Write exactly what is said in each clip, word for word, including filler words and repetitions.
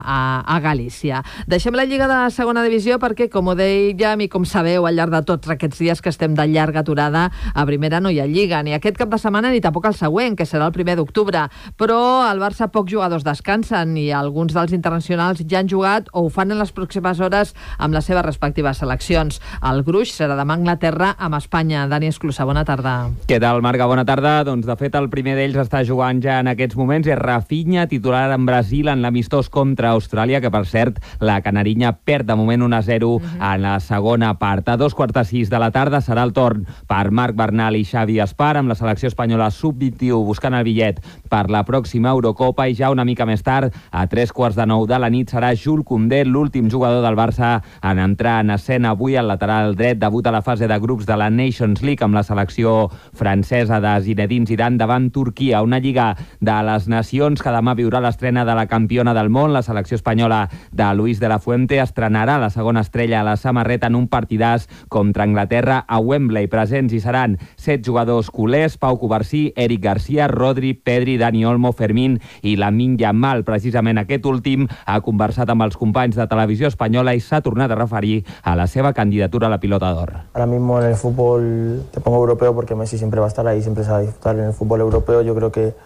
a, a Galícia. Deixem la Lliga de segona divisió perquè, com ho dèiem i com sabeu, al llarg de tots aquests dies que estem de llarga aturada, a primera no hi ha Lliga, ni aquest cap de setmana ni tampoc el següent, que serà el primer d'octubre. Però al Barça pocs jugadors descansen i alguns dels internacionals ja han jugat o ho fan en les pròximes hores amb les seves respectives seleccions. El gruix serà demà a Anglaterra amb Espanya. Dani Esclusa, bona tarda. Què tal, Marga? Bona tarda. Doncs, de fet, el primer d'ells està jugant ja en aquests moments. És Rafinha, titular en Brasil en l'amistós contra Austràlia, que, per cert, la canarinya perd de moment un a zero uh-huh. en la segona part. A dos quarts de sis de la tarda serà el torn per Marc Bernal i Xavi Espar, amb la selecció espanyola sub vint-i-u buscant el bitllet per la pròxima Eurocopa, i ja una mica més tard, a tres quarts de nou de la nit, serà Jules Koundé, l'últim jugador del Barça en entrar en escena avui. Al lateral dret debuta a la fase de grups de la Nations League amb la selecció francesa de Zinedine Zidane davant Turquia. Una Lliga de les Nacions que demà viurà l'estrena de la campiona del món. La selecció espanyola de Luis de la Fuente estrenarà la segona estrella a la samarreta en un partidàs contra Anglaterra a Wembley. Presents hi seran set jugadors culers: Pau Cubarsí, Eric Garcia, Rodri, Pedri, Dani Olmo, Fermín i Lamine Yamal. Precisament aquest últim ha conversat amb els companys de Televisió Espanyola i s'ha tornat a referir a la seva candidatura a la Pilota d'Or. Ahora mismo en el fútbol te pongo europeo porque Messi siempre va a estar ahí, siempre se va a disfrutar. En el fútbol europeo yo creo que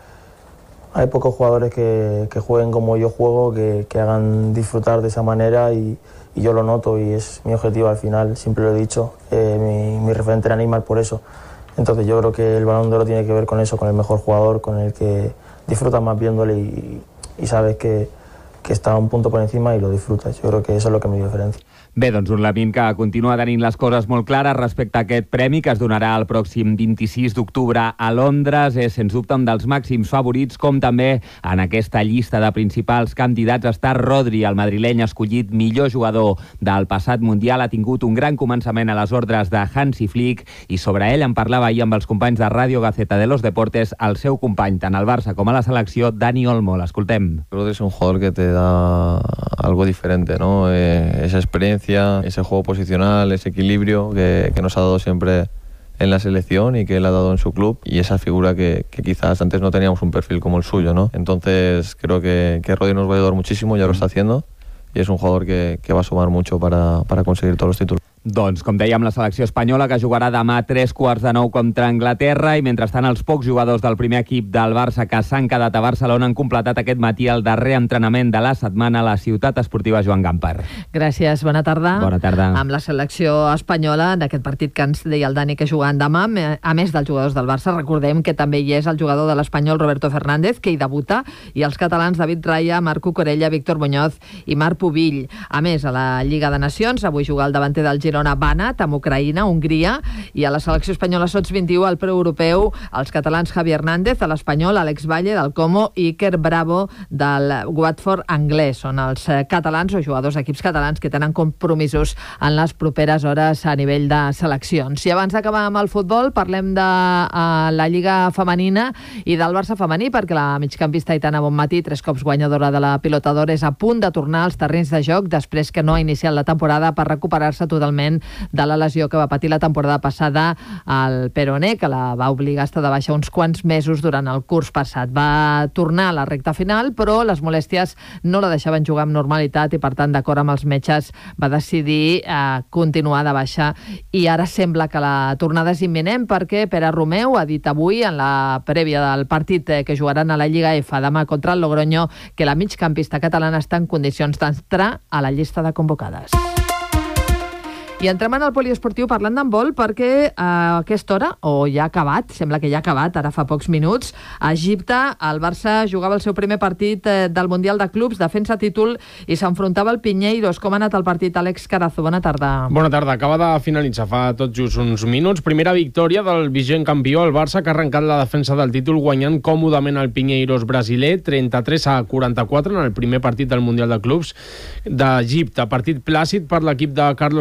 hay pocos jugadores que, que jueguen como yo juego, que, que hagan disfrutar de esa manera, y, y yo lo noto y es mi objetivo al final, siempre lo he dicho. Eh, mi, mi referente era Neymar por eso. Entonces yo creo que el Balón de Oro tiene que ver con eso, con el mejor jugador, con el que disfrutas más viéndole y, y sabes que, que está un punto por encima y lo disfrutas. Yo creo que eso es lo que me diferencia. Bé, doncs un Lamine que continua tenint les coses molt clares respecte a aquest premi que es donarà el pròxim vint-i-sis d'octubre a Londres. És, sens dubte, un dels màxims favorits, com també en aquesta llista de principals candidats està Rodri, el madrileny escollit millor jugador del passat Mundial. Ha tingut un gran començament a les ordres de Hansi Flick i sobre ell en parlava ahir amb els companys de Ràdio Gaceta de los Deportes el seu company, tant al Barça com a la selecció, Dani Olmo. L'escoltem. Rodri es un jugador que te da algo diferente, ¿no? Eh, esa experiencia, ese juego posicional, ese equilibrio que, que nos ha dado siempre en la selección y que él ha dado en su club, y esa figura que, que quizás antes no teníamos un perfil como el suyo, ¿no? Entonces creo que, que Rodri nos va a ayudar muchísimo, ya lo está haciendo, y es un jugador que, que va a sumar mucho para, para conseguir todos los títulos. Doncs, com dèiem, la selecció espanyola que jugarà demà a tres quarts de nou contra Anglaterra, i mentrestant els pocs jugadors del primer equip del Barça que s'han quedat a Barcelona han completat aquest matí el darrer entrenament de la setmana a la ciutat esportiva Joan Gamper. Gràcies, bona tarda. Bona tarda. Amb la selecció espanyola d'aquest partit que ens deia el Dani que jugant demà, a més dels jugadors del Barça, recordem que també hi és el jugador de l'Espanyol Roberto Fernández, que hi debuta, i els catalans David Raya, Marc Cucurella, Víctor Muñoz i Marc Pubill. A més, a la Lliga de Nacions, avui juga el davanter del Girona Banat, amb Ucraïna, Hongria, i a la selecció espanyola sots vint-i-u al preeuropeu els catalans Javi Hernández, a l'Espanyol Àlex Valle del Como i Iker Bravo del Watford anglès. Són els catalans o jugadors d'equips catalans que tenen compromisos en les properes hores a nivell de seleccions. I abans d'acabar amb el futbol, parlem de uh, la Lliga femenina i del Barça femení, perquè la migcampista Aitana Bonmatí, tres cops guanyadora de la Pilota d'Or, és a punt de tornar als terrenys de joc després que no ha iniciat la temporada per recuperar-se totalment de la lesió que va patir la temporada passada al peroné, que la va obligar a estar de baixa uns quants mesos durant el curs passat. Va tornar a la recta final, però les molèsties no la deixaven jugar amb normalitat i, per tant, d'acord amb els metges, va decidir eh, continuar de baixa, i ara sembla que la tornada és imminent, perquè Pere Romeu ha dit avui, en la prèvia del partit que jugaran a la Lliga F demà contra el Logroño, que la migcampista catalana està en condicions d'entrar a la llista de convocades. I entrem en el poliesportiu parlant d'handbol, perquè a aquesta hora, o ja ha acabat, sembla que ja ha acabat, ara fa pocs minuts, a Egipte el Barça jugava el seu primer partit del Mundial de Clubs, defensa títol, i s'enfrontava al Pinheiros. Com ha anat el partit, Àlex Carazo? Bona tarda. Bona tarda, acaba de finalitzar fa tot just uns minuts. Primera victòria del vigent campió, el Barça, que ha arrencat la defensa del títol guanyant còmodament el Pinheiros brasiler, trenta-tres a quaranta-quatre en el primer partit del Mundial de Clubs d'Egipte. Partit plàcid per l'equip de Carlos Ortega,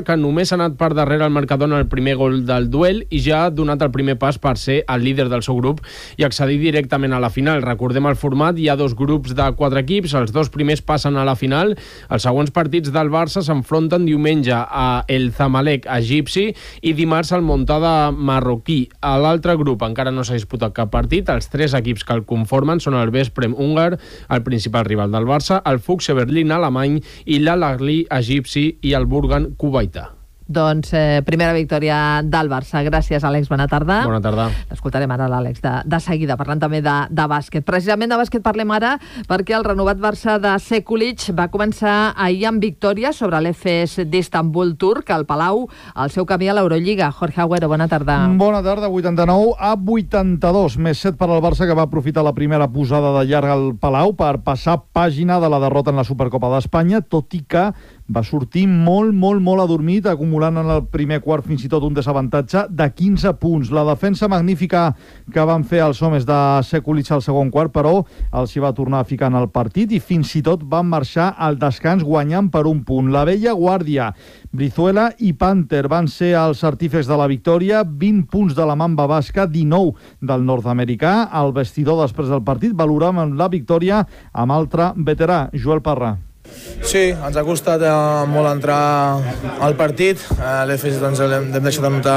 Barça, que només ha anat per darrere el marcador en el primer gol del duel i ja ha donat el primer pas per ser el líder del seu grup i accedir directament a la final. Recordem el format, hi ha dos grups de quatre equips, els dos primers passen a la final. Els següents partits del Barça s'enfronten diumenge a el Zamalek egipci i dimarts al Montada marroquí. A l'altre grup encara no s'ha disputat cap partit. Els tres equips que el conformen són el Veszprém húngar, el principal rival del Barça, el Füchse Berlín alemany i l'Al-Ahly egipci i el Burgan kuwaità. Doncs eh, primera victòria del Barça. Gràcies, Àlex. Bona tarda. Bona tarda. L'escoltarem ara l'Àlex de, de seguida, parlant també de, de bàsquet. Precisament de bàsquet parlem ara perquè el renovat Barça de Sekulic va començar ahir amb victòria sobre l'Efes d'Istanbul turc al Palau, al seu camí a l'Eurolliga. Jorge Agüero, bona tarda. Bona tarda, vuitanta-nou a vuitanta-dos, més set per al Barça, que va aprofitar la primera posada de llarg al Palau per passar pàgina de la derrota en la Supercopa d'Espanya, tot i que va sortir molt, molt, molt adormit, acumulant en el primer quart fins i tot un desavantatge de quinze punts. La defensa magnífica que van fer els homes de Sekulic al segon quart, però els hi va tornar a ficar en el partit i fins i tot van marxar al descans guanyant per un punt. La vella guàrdia, Brizuela i Panther van ser els artífecs de la victòria, vint punts de la Mamba basca, dinou del nord-americà. Al vestidor després del partit valoràvem la victòria amb altre veterà, Joel Parra. Sí, ens ha costat eh, molt entrar al partit. Eh, L'Efes doncs, l'hem deixat anotar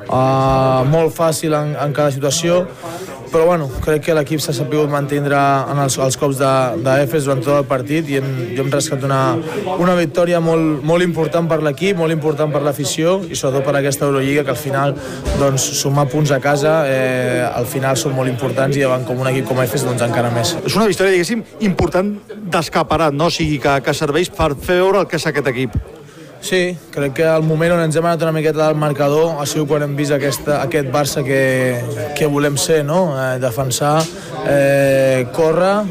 eh, molt fàcil en, en cada situació, però bueno, crec que l'equip s'ha sabut mantenir en els, els cops d'Efes durant tot el partit i hem, i hem rescat una, una victòria molt, molt important per l'equip, molt important per l'afició i sobretot per aquesta Eurolliga, que al final doncs, sumar punts a casa eh, al final són molt importants i davant com un equip com Efes doncs encara més. És una victòria, diguéssim, important d'escaparat, no? O sigui, que, que serveix per fer veure el que és aquest equip. Sí, crec que el moment on ens hem anat una miqueta del marcador ha sigut quan hem vist aquesta, aquest Barça que, que volem ser, no? Eh, defensar, eh, córrer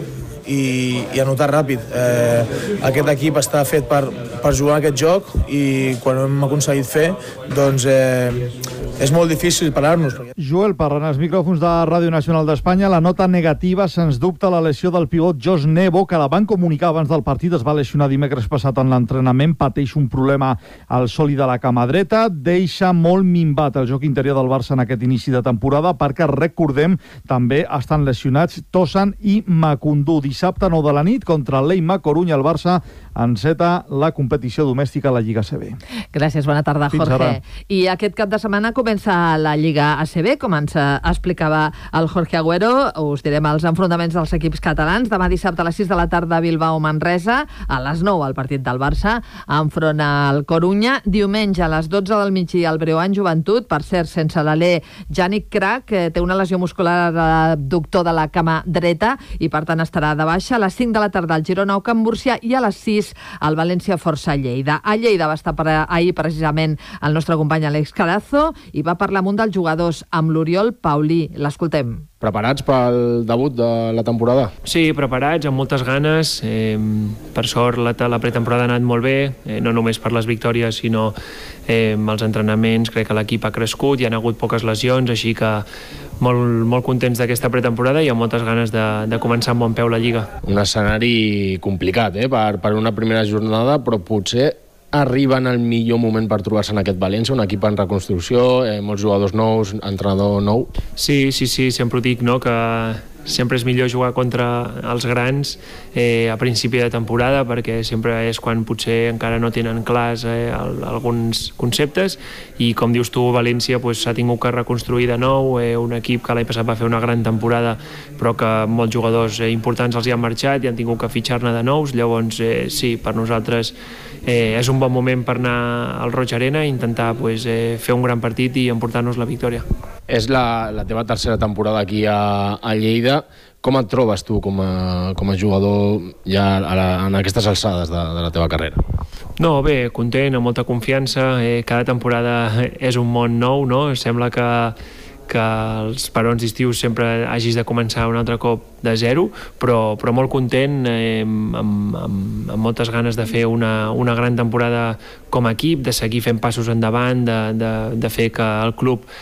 i, i anotar ràpid. Eh, aquest equip està fet per, per jugar aquest joc i quan ho hem aconseguit fer, doncs eh, és molt difícil parar-nos. Joel Parra, en els micròfons de Ràdio Nacional d'Espanya, la nota negativa, sens dubte, la lesió del pivot Josh Nebo, que la van comunicar abans del partit, es va lesionar dimecres passat en l'entrenament, pateix un problema al sòlid de la cama dreta, deixa molt minvat el joc interior del Barça en aquest inici de temporada, perquè, recordem, també estan lesionats Tosan i Macundú. Dissabte, nou de la nit, contra l'Eima Corunya, el Barça enceta la competició domèstica a la Lliga A C B. Gràcies, bona tarda, Jorge. I aquest cap de setmana comença la Lliga A C B, com ens explicava el Jorge Agüero. Us direm els enfrontaments dels equips catalans. Demà dissabte a les sis de la tarda, Bilbao-Manresa. A les nou, el partit del Barça enfront al Corunya. Diumenge a les dotze del migdia, el Breogán Joventut. Per cert, sense l'alè Yannick Crac, que té una lesió muscular abductor de la cama dreta i per tant estarà de baixa. A les cinc de la tarda, el Girona Can Múrcia i a les sis el València Força Lleida. A Lleida va estar per ahir precisament el nostre company Àlex Carazo i va parlar amb un dels jugadors, amb l'Oriol Paulí. L'escoltem. Preparats pel debut de la temporada? Sí, preparats, amb moltes ganes. Eh, per sort, la, la pretemporada ha anat molt bé, eh, no només per les victòries, sinó eh, els entrenaments. Crec que l'equip ha crescut, hi ha hagut poques lesions, així que molt, molt contents d'aquesta pretemporada i amb moltes ganes de, de començar amb bon peu la Lliga. Un escenari complicat eh, per, per una primera jornada, però potser arriba en el millor moment per trobar-se en aquest València, un equip en reconstrucció, eh, molts jugadors nous, entrenador nou. Sí, sí, sí, sempre ho dic, no?, que sempre és millor jugar contra els grans eh, a principi de temporada, perquè sempre és quan potser encara no tenen clars eh, alguns conceptes, i com dius tu, València pues, s'ha tingut que reconstruir de nou, eh, un equip que l'any passat va fer una gran temporada però que molts jugadors eh, importants els hi han marxat i han tingut que fitxar-ne de nous. Llavors eh, sí, per nosaltres eh, és un bon moment per anar al Roig Arena i intentar pues, eh, fer un gran partit i emportar-nos la victòria. És la, la teva tercera temporada aquí a, a Lleida. Com et trobes tu com a, com a jugador ja a la, en aquestes alçades de, de la teva carrera? No, bé, content, amb molta confiança. Eh, cada temporada és un món nou, no? Sembla que, que els parons d'estiu sempre hagis de començar un altre cop de zero, però, però molt content, eh, amb, amb, amb moltes ganes de fer una, una gran temporada com a equip, de seguir fent passos endavant, de, de, de fer que el club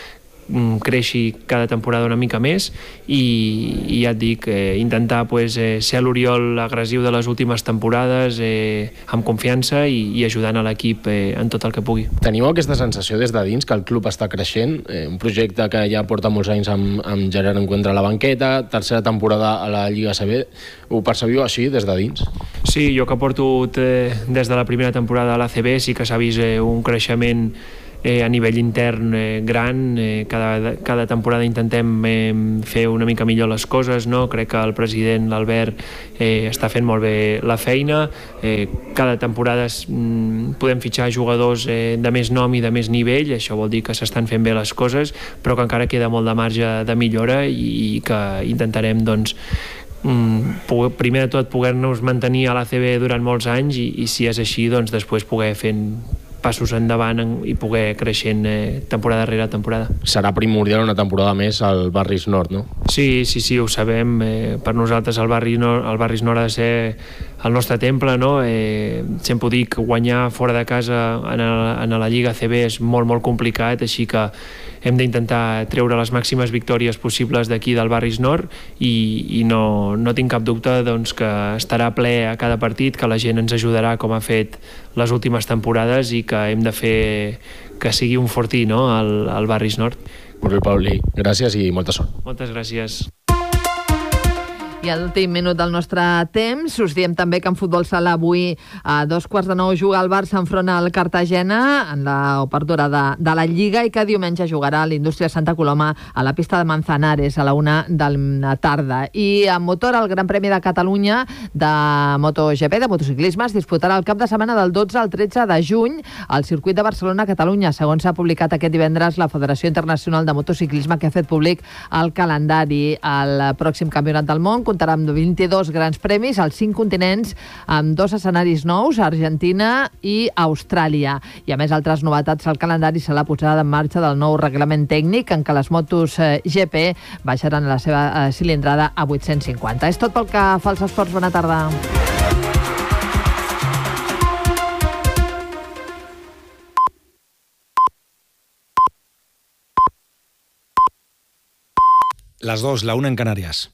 creixi cada temporada una mica més i, i ja et dic, eh, intentar pues, eh, ser l'Oriol agressiu de les últimes temporades eh, amb confiança i, i ajudant a l'equip eh, en tot el que pugui. Teniu aquesta sensació des de dins que el club està creixent, eh, un projecte que ja porta molts anys amb, amb Gerard Encuentra a la banqueta, tercera temporada a la Lliga A C B, ho percebiu així des de dins? Sí, jo que porto eh, des de la primera temporada a l'A C B sí que s'ha vist eh, un creixement Eh, a nivell intern eh, gran, eh, cada, cada temporada intentem eh, fer una mica millor les coses, no? Crec que el president, l'Albert, eh, està fent molt bé la feina, eh, cada temporada mm, podem fitxar jugadors eh, de més nom i de més nivell, això vol dir que s'estan fent bé les coses, però que encara queda molt de marge de millora i, i que intentarem, doncs, mm, poder, primer de tot poder-nos mantenir a l'A C B durant molts anys i, i si és així, doncs després poder fer passos endavant i poder creixent eh, temporada rere temporada. Serà primordial una temporada més al Barris Nord, no? Sí, sí, sí, ho sabem. Eh, per nosaltres el Barris Nord, el Barris Nord ha de ser el nostre temple, no? Eh, sempre ho dic, guanyar fora de casa en, el, en la Lliga A C B és molt, molt complicat, així que hem d'intentar treure les màximes victòries possibles d'aquí del Barris Nord i, i no, no tinc cap dubte doncs, que estarà ple a cada partit, que la gent ens ajudarà com ha fet les últimes temporades i que hem de fer que sigui un fortí, no?, al, al Barris Nord. Molt bé, Pauli. Gràcies i molta sort. Moltes gràcies. I a l'últim minut del nostre temps us diem també que en futbol sala avui a dos quarts de nou juga el Barça enfront al Cartagena en l'obertura de, de la Lliga i que diumenge jugarà l'Indústria Santa Coloma a la pista de Manzanares a la una de la tarda. I en motor, el Gran Premi de Catalunya de MotoGP, de motociclisme, es disputarà el cap de setmana del dotze al tretze de juny al circuit de Barcelona-Catalunya, segons s'ha publicat aquest divendres la Federació Internacional de Motociclisme, que ha fet públic el calendari. El pròxim Campionat del Món comptarà amb vint-i-dos grans premis als cinc continents, amb dos escenaris nous, Argentina i Austràlia. I a més, altres novetats al calendari serà la posada en marxa del nou reglament tècnic en què les motos eh, G P baixaran la seva eh, cilindrada a vuit-cents cinquanta. És tot pel que fa als esports. Bona tarda. Las dos, la una en Canarias.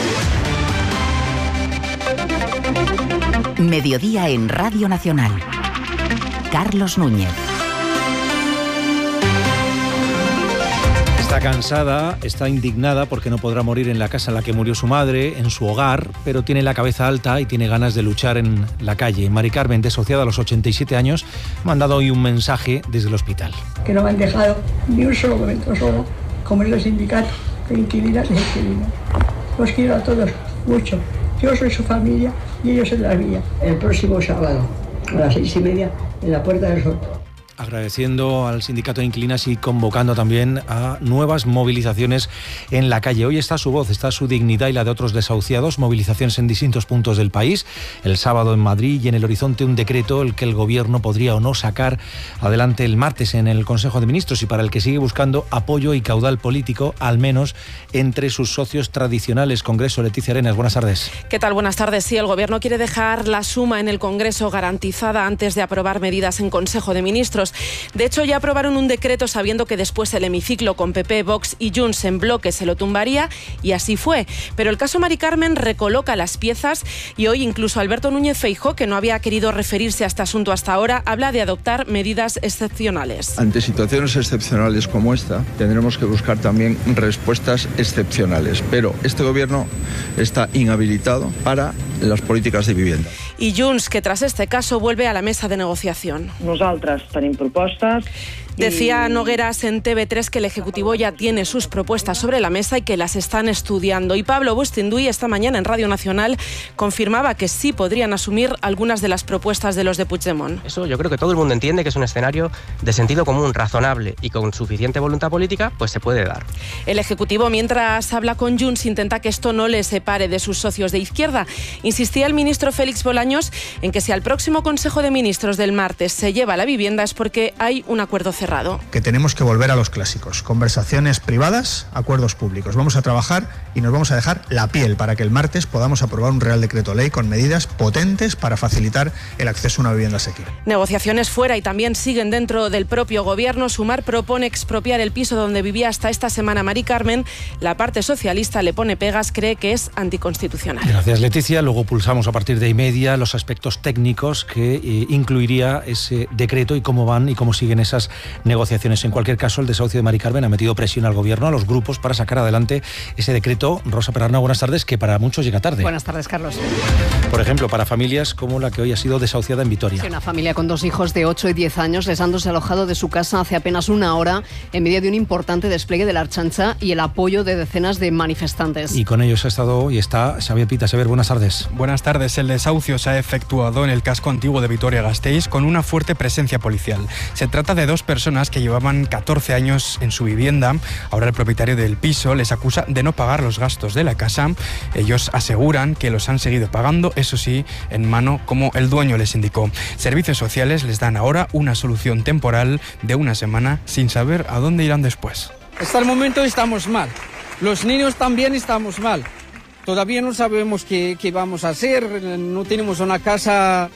Mediodía en Radio Nacional. Carlos Núñez. Está cansada, está indignada porque no podrá morir en la casa en la que murió su madre, en su hogar, pero tiene la cabeza alta y tiene ganas de luchar en la calle. Mari Carmen, desociada a los ochenta y siete años, ha mandado hoy un mensaje desde el hospital. Que no me han dejado ni un solo momento solo, como es el sindicato de inquilinas y inquilinos. Los quiero a todos mucho. Yo soy su familia y ellos en la mía. El próximo sábado, a las seis y media, en la Puerta del Sol. Agradeciendo al sindicato de inquilinas y convocando también a nuevas movilizaciones en la calle. Hoy está su voz, está su dignidad y la de otros desahuciados. Movilizaciones en distintos puntos del país. El sábado en Madrid y en el horizonte un decreto el que el gobierno podría o no sacar adelante el martes en el Consejo de Ministros y para el que sigue buscando apoyo y caudal político, al menos entre sus socios tradicionales. Congreso, Leticia Arenas, buenas tardes. ¿Qué tal? Buenas tardes. Sí, el gobierno quiere dejar la suma en el Congreso garantizada antes de aprobar medidas en Consejo de Ministros. De hecho, ya aprobaron un decreto sabiendo que después el hemiciclo con P P, Vox y Junts en bloque se lo tumbaría, y así fue. Pero el caso Mari Carmen recoloca las piezas y hoy incluso Alberto Núñez Feijóo, que no había querido referirse a este asunto hasta ahora, habla de adoptar medidas excepcionales. Ante situaciones excepcionales como esta, tendremos que buscar también respuestas excepcionales. Pero este gobierno está inhabilitado para las políticas de vivienda. Y Junts, que tras este caso vuelve a la mesa de negociación. Nosaltres tenim propostes. Decía Nogueras en T V tres que el Ejecutivo ya tiene sus propuestas sobre la mesa y que las están estudiando. Y Pablo Bustinduy esta mañana en Radio Nacional confirmaba que sí podrían asumir algunas de las propuestas de los de Puigdemont. Eso yo creo que todo el mundo entiende que es un escenario de sentido común, razonable y con suficiente voluntad política, pues se puede dar. El Ejecutivo, mientras habla con Junts, intenta que esto no le separe de sus socios de izquierda. Insistía el ministro Félix Bolaños en que si al próximo Consejo de Ministros del martes se lleva la vivienda es porque hay un acuerdo cerrado. cerrado. Que tenemos que volver a los clásicos, conversaciones privadas, acuerdos públicos. Vamos a trabajar y nos vamos a dejar la piel para que el martes podamos aprobar un Real Decreto Ley con medidas potentes para facilitar el acceso a una vivienda asequible. Negociaciones fuera y también siguen dentro del propio gobierno. Sumar propone expropiar el piso donde vivía hasta esta semana Mari Carmen. La parte socialista le pone pegas, cree que es anticonstitucional. Gracias, Leticia. Luego pulsamos a partir de y media los aspectos técnicos que eh, incluiría ese decreto y cómo van y cómo siguen esas negociaciones. En cualquier caso, el desahucio de Mari Carmen ha metido presión al gobierno, a los grupos, para sacar adelante ese decreto. Rosa Perarna, buenas tardes, que para muchos llega tarde. Buenas tardes, Carlos. Por ejemplo, para familias como la que hoy ha sido desahuciada en Vitoria. Sí, una familia con dos hijos de ocho y diez años les han desalojado de su casa hace apenas una hora en medio de un importante despliegue de la Ertzaintza y el apoyo de decenas de manifestantes. Y con ellos ha estado y está Xavier Pita. Xavier, buenas tardes. Buenas tardes. El desahucio se ha efectuado en el casco antiguo de Vitoria-Gasteiz con una fuerte presencia policial. Se trata de dos personas que llevaban catorce años en su vivienda. Ahora el propietario del piso les acusa de no pagar los gastos de la casa. Ellos aseguran que los han seguido pagando, eso sí, en mano, como el dueño les indicó. Servicios sociales les dan ahora una solución temporal de una semana sin saber a dónde irán después. Hasta el momento estamos mal. Los niños también estamos mal. Todavía no sabemos qué, qué vamos a hacer. No tenemos una casa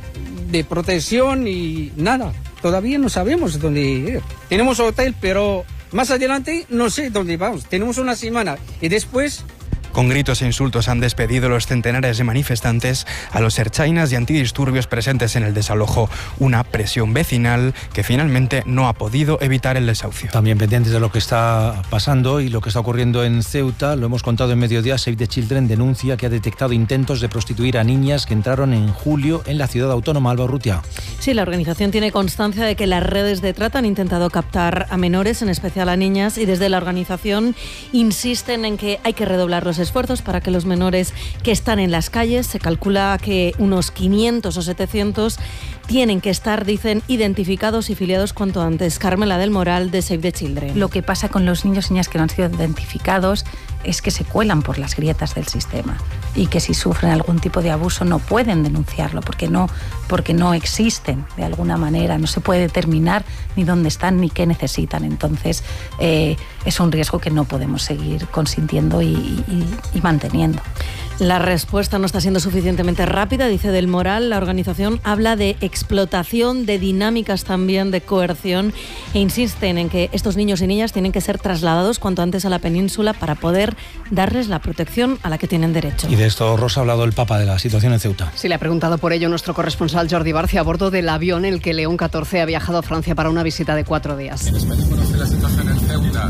de protección y nada. Todavía no sabemos dónde ir. Tenemos hotel, pero más adelante no sé dónde vamos. Tenemos una semana y después... Con gritos e insultos han despedido los centenares de manifestantes a los ertzainas y antidisturbios presentes en el desalojo. Una presión vecinal que finalmente no ha podido evitar el desahucio. También pendientes de lo que está pasando y lo que está ocurriendo en Ceuta, lo hemos contado en Mediodía. Save the Children denuncia que ha detectado intentos de prostituir a niñas que entraron en julio en la ciudad autónoma. Alba Urrutia. Sí, la organización tiene constancia de que las redes de trata han intentado captar a menores, en especial a niñas, y desde la organización insisten en que hay que redoblar los esfuerzos para que los menores que están en las calles, se calcula que unos quinientos o setecientos, tienen que estar, dicen, identificados y filiados cuanto antes. Carmela del Moral, de Save the Children. Lo que pasa con los niños y niñas que no han sido identificados es que se cuelan por las grietas del sistema y que si sufren algún tipo de abuso no pueden denunciarlo porque no, porque no existen de alguna manera, no se puede determinar ni dónde están ni qué necesitan. Entonces eh, es un riesgo que no podemos seguir consintiendo y, y, y manteniendo. La respuesta no está siendo suficientemente rápida, dice Del Moral. La organización habla de explotación, de dinámicas también de coerción, e insisten en que estos niños y niñas tienen que ser trasladados cuanto antes a la península para poder darles la protección a la que tienen derecho. Y de esto, Rosa, ha hablado el Papa de la situación en Ceuta. Sí, le ha preguntado por ello nuestro corresponsal Jordi Barcia a bordo del avión en el que León catorce ha viajado a Francia para una visita de cuatro días. ¿En España conoce la situación en Ceuta?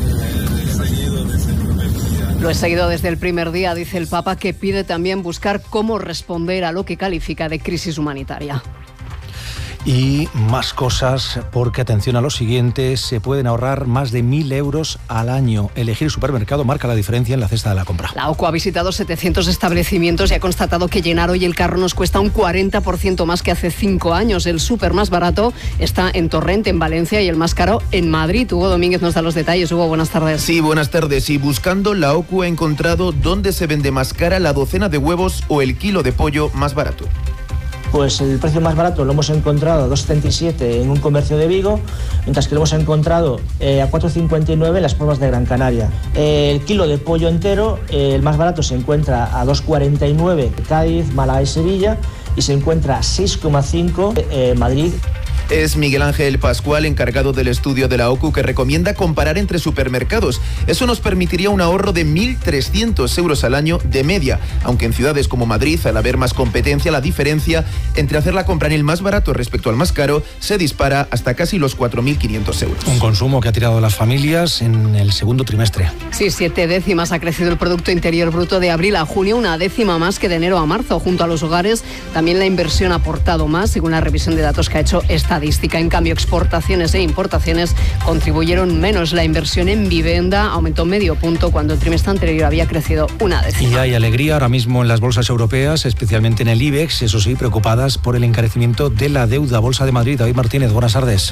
Lo he seguido desde el primer día, dice el Papa, que pide también buscar cómo responder a lo que califica de crisis humanitaria. Y más cosas, porque atención a lo siguiente, se pueden ahorrar más de mil euros al año. Elegir supermercado marca la diferencia en la cesta de la compra. La O C U ha visitado setecientos establecimientos y ha constatado que llenar hoy el carro nos cuesta un cuarenta por ciento más que hace cinco años. El súper más barato está en Torrent, en Valencia, y el más caro en Madrid. Hugo Domínguez nos da los detalles. Hugo, buenas tardes. Sí, buenas tardes. Y buscando, la O C U ha encontrado dónde se vende más cara la docena de huevos o el kilo de pollo más barato. Pues el precio más barato lo hemos encontrado a dos setenta y siete en un comercio de Vigo, mientras que lo hemos encontrado eh, a cuatro cincuenta y nueve en las pruebas de Gran Canaria. Eh, el kilo de pollo entero, eh, el más barato se encuentra a dos cuarenta y nueve en Cádiz, Málaga y Sevilla, y se encuentra a seis coma cinco en eh, Madrid. Es Miguel Ángel Pascual, encargado del estudio de la O C U, que recomienda comparar entre supermercados. Eso nos permitiría un ahorro de mil trescientos euros al año de media, aunque en ciudades como Madrid, al haber más competencia, la diferencia entre hacer la compra en el más barato respecto al más caro se dispara hasta casi los cuatro mil quinientos euros. Un consumo que ha tirado a las familias en el segundo trimestre. Sí, siete décimas ha crecido el Producto Interior Bruto de abril a junio, una décima más que de enero a marzo. Junto a los hogares, también la inversión ha aportado más, según la revisión de datos que ha hecho esta estadística. En cambio, exportaciones e importaciones contribuyeron menos. La inversión en vivienda aumentó medio punto cuando el trimestre anterior había crecido una décima. Y hay alegría ahora mismo en las bolsas europeas, especialmente en el IBEX, eso sí, preocupadas por el encarecimiento de la deuda. Bolsa de Madrid, David Martínez, buenas tardes.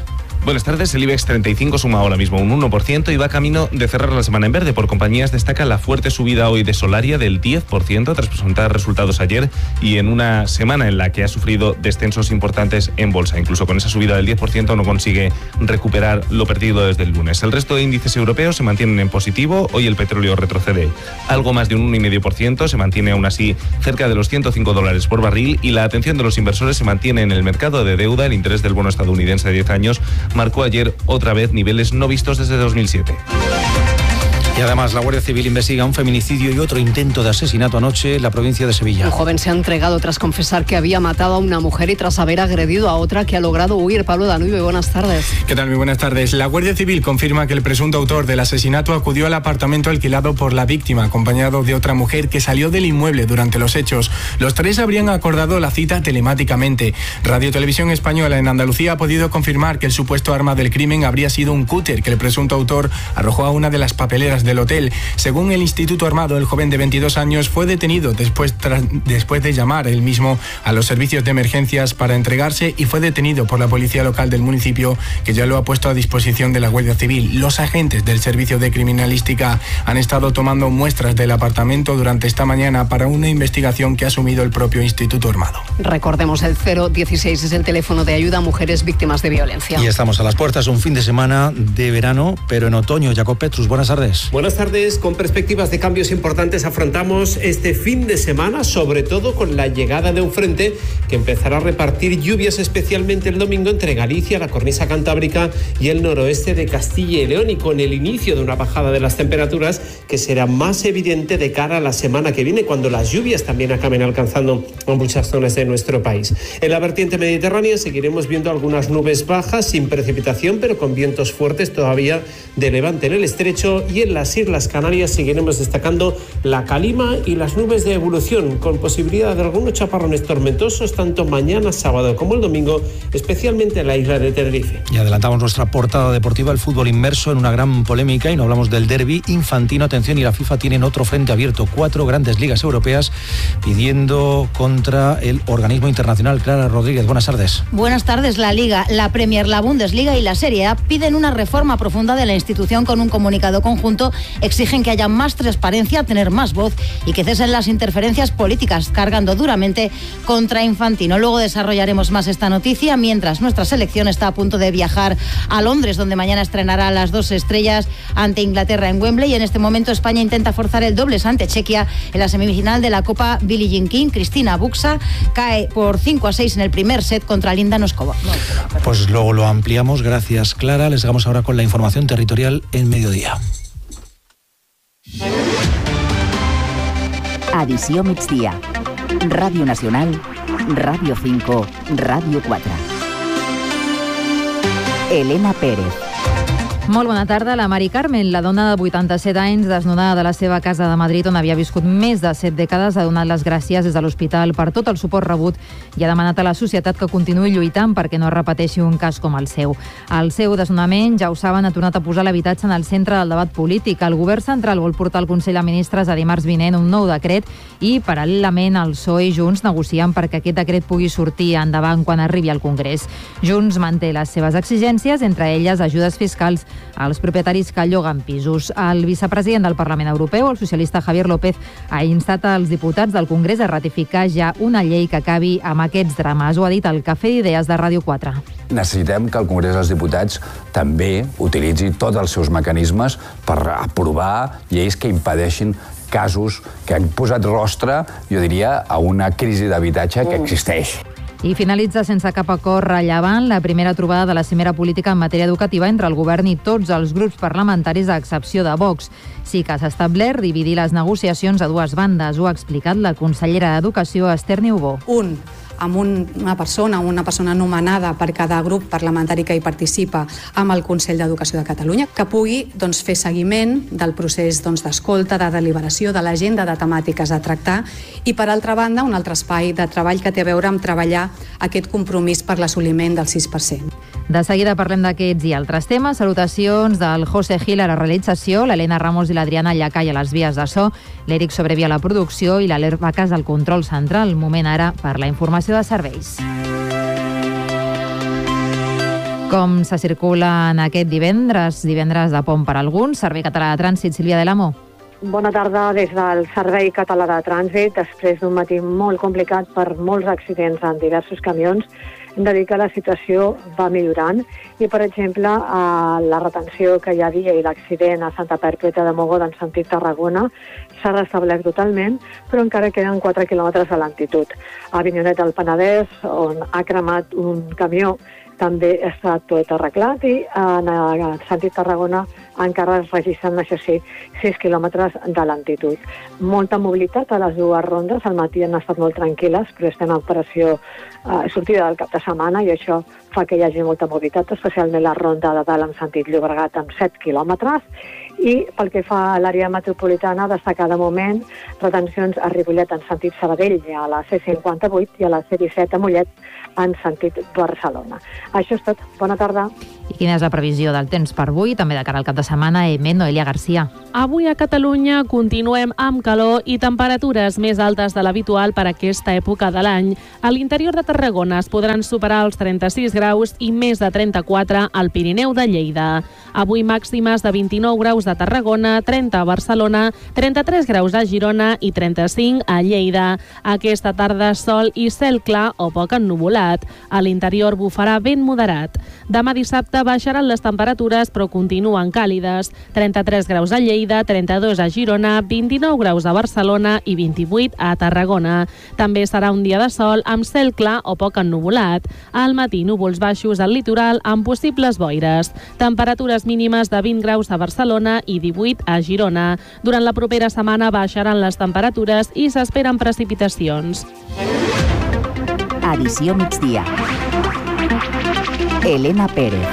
Buenas tardes. El IBEX treinta y cinco suma ahora mismo un uno por ciento y va camino de cerrar la semana en verde. Por compañías destaca la fuerte subida hoy de Solaria del diez por ciento tras presentar resultados ayer y en una semana en la que ha sufrido descensos importantes en bolsa. Incluso con esa subida del diez por ciento no consigue recuperar lo perdido desde el lunes. El resto de índices europeos se mantienen en positivo. Hoy el petróleo retrocede algo más de un uno coma cinco por ciento, se mantiene aún así cerca de los ciento cinco dólares por barril y la atención de los inversores se mantiene en el mercado de deuda. El interés del bono estadounidense de diez años marcó ayer otra vez niveles no vistos desde dos mil siete. Y además la Guardia Civil investiga un feminicidio y otro intento de asesinato anoche en la provincia de Sevilla. Un joven se ha entregado tras confesar que había matado a una mujer y tras haber agredido a otra que ha logrado huir. Pablo Danubio, buenas tardes. ¿Qué tal? Muy buenas tardes. La Guardia Civil confirma que el presunto autor del asesinato acudió al apartamento alquilado por la víctima, acompañado de otra mujer que salió del inmueble durante los hechos. Los tres habrían acordado la cita telemáticamente. Radio Televisión Española en Andalucía ha podido confirmar que el supuesto arma del crimen habría sido un cúter que el presunto autor arrojó a una de las papeleras del hotel. Según el Instituto Armado, el joven de veintidós años fue detenido después, tras, después de llamar él mismo a los servicios de emergencias para entregarse y fue detenido por la policía local del municipio, que ya lo ha puesto a disposición de la Guardia Civil. Los agentes del Servicio de Criminalística han estado tomando muestras del apartamento durante esta mañana para una investigación que ha asumido el propio Instituto Armado. Recordemos, el cero dieciséis es el teléfono de ayuda a mujeres víctimas de violencia. Y estamos a las puertas, un fin de semana de verano, pero en otoño. Jacob Petrus, buenas tardes. Buenas tardes. Con perspectivas de cambios importantes afrontamos este fin de semana, sobre todo con la llegada de un frente que empezará a repartir lluvias, especialmente el domingo entre Galicia, la cornisa cantábrica y el noroeste de Castilla y León, y con el inicio de una bajada de las temperaturas que será más evidente de cara a la semana que viene, cuando las lluvias también acaben alcanzando muchas zonas de nuestro país. En la vertiente mediterránea seguiremos viendo algunas nubes bajas sin precipitación, pero con vientos fuertes todavía de levante en el estrecho, y en las Islas Canarias seguiremos destacando la calima y las nubes de evolución, con posibilidad de algunos chaparrones tormentosos tanto mañana sábado como el domingo, especialmente en la isla de Tenerife. Y adelantamos nuestra portada deportiva, el fútbol inmerso en una gran polémica, y no hablamos del derbi infantino. Atención, y la FIFA tienen otro frente abierto, cuatro grandes ligas europeas pidiendo contra el organismo internacional. Clara Rodríguez, buenas tardes. Buenas tardes. La Liga, la Premier, la Bundesliga y la Serie A piden una reforma profunda de la institución. Con un comunicado conjunto exigen que haya más transparencia, tener más voz y que cesen las interferencias políticas, cargando duramente contra Infantino. Luego desarrollaremos más esta noticia, mientras nuestra selección está a punto de viajar a Londres, donde mañana estrenará las dos estrellas ante Inglaterra en Wembley. Y en este momento España intenta forzar el dobles ante Chequia en la semifinal de la Copa Billie Jean King. Cristina Buxa cae por cinco a seis en el primer set contra Linda Noskova. Pues luego lo ampliamos. Gracias, Clara. Les dejamos ahora con la información territorial en mediodía. Edició migdia. Ràdio Nacional, Ràdio cinco, Ràdio quatre. Elena Pérez. Molt bona tarda. La Mari Carmen, la dona de vuitanta-set anys, desnonada de la seva casa de Madrid, on havia viscut més de set dècades, ha donat les gràcies des de l'hospital per tot el suport rebut i ha demanat a la societat que continuï lluitant perquè no es repeteixi un cas com el seu. El seu desnonament, ja ho saben, ha tornat a posar l'habitatge en el centre del debat polític. El govern central vol portar al Consell de Ministres a dimarts vinent un nou decret i, paral·lelament, el P S O E i Junts negocien perquè aquest decret pugui sortir endavant quan arribi al Congrés. Junts manté les seves exigències, entre elles ajudes fiscals als propietaris que lloguen pisos. El vicepresident del Parlament Europeu, el socialista Javier López, ha instat als diputats del Congrés a ratificar ja una llei que acabi amb aquests drames. Ho ha dit el Cafè d'Idees de Ràdio quatre. Necessitem que el Congrés dels Diputats també utilitzi tots els seus mecanismes per aprovar lleis que impedeixin casos que han posat rostre, jo diria, a una crisi d'habitatge que existeix. I finalitza sense cap acord rellevant la primera trobada de la cimera política en matèria educativa entre el govern i tots els grups parlamentaris, a excepció de Vox. Sí que s'ha establert dividir les negociacions a dues bandes. Ho ha explicat la consellera d'Educació, Esther Niubó. Un, amb un, una persona, una persona nomenada per cada grup parlamentari que hi participa amb el Consell d'Educació de Catalunya, que pugui doncs, fer seguiment del procés doncs, d'escolta, de deliberació, de l'agenda de temàtiques a tractar, i per altra banda un altre espai de treball que té a veure amb treballar aquest compromís per l'assoliment del sis per cent. De seguida parlem d'aquests i altres temes. Salutacions del José Gil a la realització, l'Helena Ramos i l'Adriana Llacai a les vies de so, l'Eric Sobrevi a la producció i l'Alert Vacas al control central. Moment ara per la informació de serveis. Com se circula en aquest divendres, divendres de pont per alguns, Servei Català de Trànsit, Sílvia de l'Amo. Bona tarda des del Servei Català de Trànsit. Després d'un matí molt complicat per molts accidents en diversos camions, hem de dir que la situació va millorant i, per exemple, la retenció que hi havia i l'accident a Santa Perpètua de Mogoda en sentit Tarragona s'ha restablert totalment, però encara queden quatre quilòmetres de lentitud. A Avinyonet del Penedès, on ha cremat un camió, també està tot arreglat i en el sentit Tarragona encara es registren, això sí, sis quilòmetres de lentitud. Molta mobilitat a les dues rondes, al matí han estat molt tranquil·les, però estem en operació eh, sortida del cap de setmana i això fa que hi hagi molta mobilitat, especialment la ronda de dalt en sentit Llobregat amb set quilòmetres. I pel que fa a l'àrea metropolitana, destacar de moment retencions a Ripollet en sentit Sabadell a la C cinquanta-vuit i a la C disset a Mollet en sentit Barcelona. Això és tot. Bona tarda. I quina és la previsió del temps per avui, també de cara al cap de setmana? Emet, Noelia Garcia. Avui a Catalunya continuem amb calor i temperatures més altes de l'habitual per aquesta època de l'any. A l'interior de Tarragona es podran superar els trenta-sis graus i més de trenta-quatre al Pirineu de Lleida. Avui màximes de vint-i-nou graus a Tarragona, trenta a Barcelona, trenta-tres graus a Girona i trenta-cinc a Lleida. Aquesta tarda sol i cel clar o poc ennuvolat. A l'interior bufarà vent moderat. Demà dissabte baixaran les temperatures però continuen càlides. trenta-tres graus a Lleida, trenta-dos a Girona, vint-i-nou graus a Barcelona i vint-i-vuit a Tarragona. També serà un dia de sol amb cel clar o poc ennuvolat. Al matí núvols baixos al litoral amb possibles boires. Temperatures mínimes de vint graus a Barcelona i divuit a Girona. Durant la propera setmana baixaran les temperatures i s'esperen precipitacions. Edició migdia. Elena Pérez.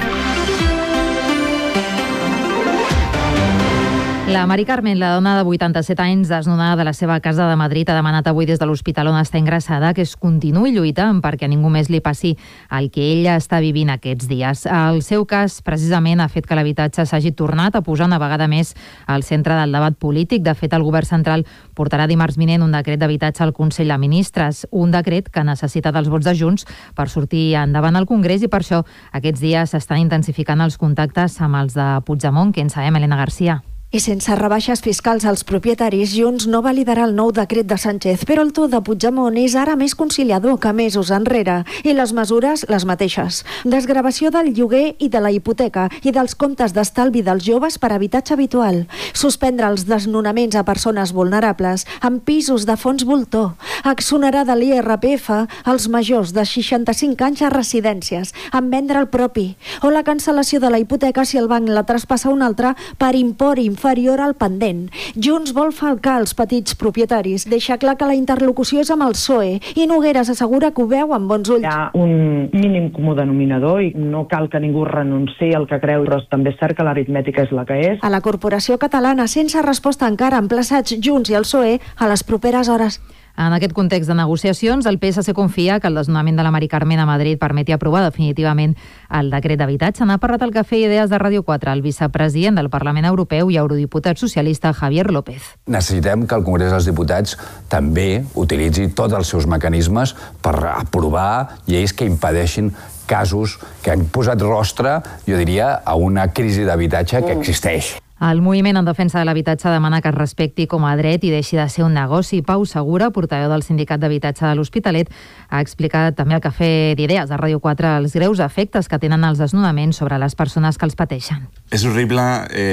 La Mari Carmen, la dona de vuitanta-set anys desnonada de la seva casa de Madrid, ha demanat avui des de l'hospital on està ingressada que es continuï lluitant perquè a ningú més li passi el que ella està vivint aquests dies. El seu cas, precisament, ha fet que l'habitatge s'hagi tornat a posar una vegada més al centre del debat polític. De fet, el govern central portarà dimarts vinent un decret d'habitatge al Consell de Ministres, un decret que necessita dels vots de Junts per sortir endavant al Congrés i per això aquests dies s'estan intensificant els contactes amb els de Puigdemont. Què en sabem, Elena Garcia? I sense rebaixes fiscals als propietaris, Junts no va liderar el nou decret de Sánchez, però el to de Puigdemont és ara més conciliador que mesos enrere, i les mesures les mateixes. Desgravació del lloguer i de la hipoteca i dels comptes d'estalvi dels joves per habitatge habitual. Suspendre els desnonaments a persones vulnerables amb pisos de fons voltor. Exonerar de l'I R P F als majors de seixanta-cinc anys a residències, amb vendre el propi. O la cancel·lació de la hipoteca si el banc la traspassa a un altre per import inferior inferior al pendent. Junts vol falcar els petits propietaris. Deixa clar que la interlocució és amb el P S O E i Nogueras assegura que ho veu amb bons ulls. Hi ha un mínim comú denominador i no cal que ningú renunciï al que creu, però també és cert que l'aritmètica és la que és. A la corporació catalana, sense resposta encara, emplaçats Junts i el P S O E a les properes hores. En aquest context de negociacions, el P S C confia que el desnonament de la Mari Carmen a Madrid permeti aprovar definitivament el decret d'habitatge. N'ha parlat al Cafè Idees de Ràdio quatre el vicepresident del Parlament Europeu i eurodiputat socialista Javier López. Necessitem que el Congrés dels Diputats també utilitzi tots els seus mecanismes per aprovar lleis que impedeixin casos que han posat rostre, jo diria, a una crisi d'habitatge que existeix. El moviment en defensa de l'habitatge demana que es respecti com a dret i deixi de ser un negoci. Pau Segura, portaveu del Sindicat d'Habitatge de l'Hospitalet, ha explicat també al Cafè d'Idees de Ràdio quatre els greus efectes que tenen els desnonaments sobre les persones que els pateixen. És horrible,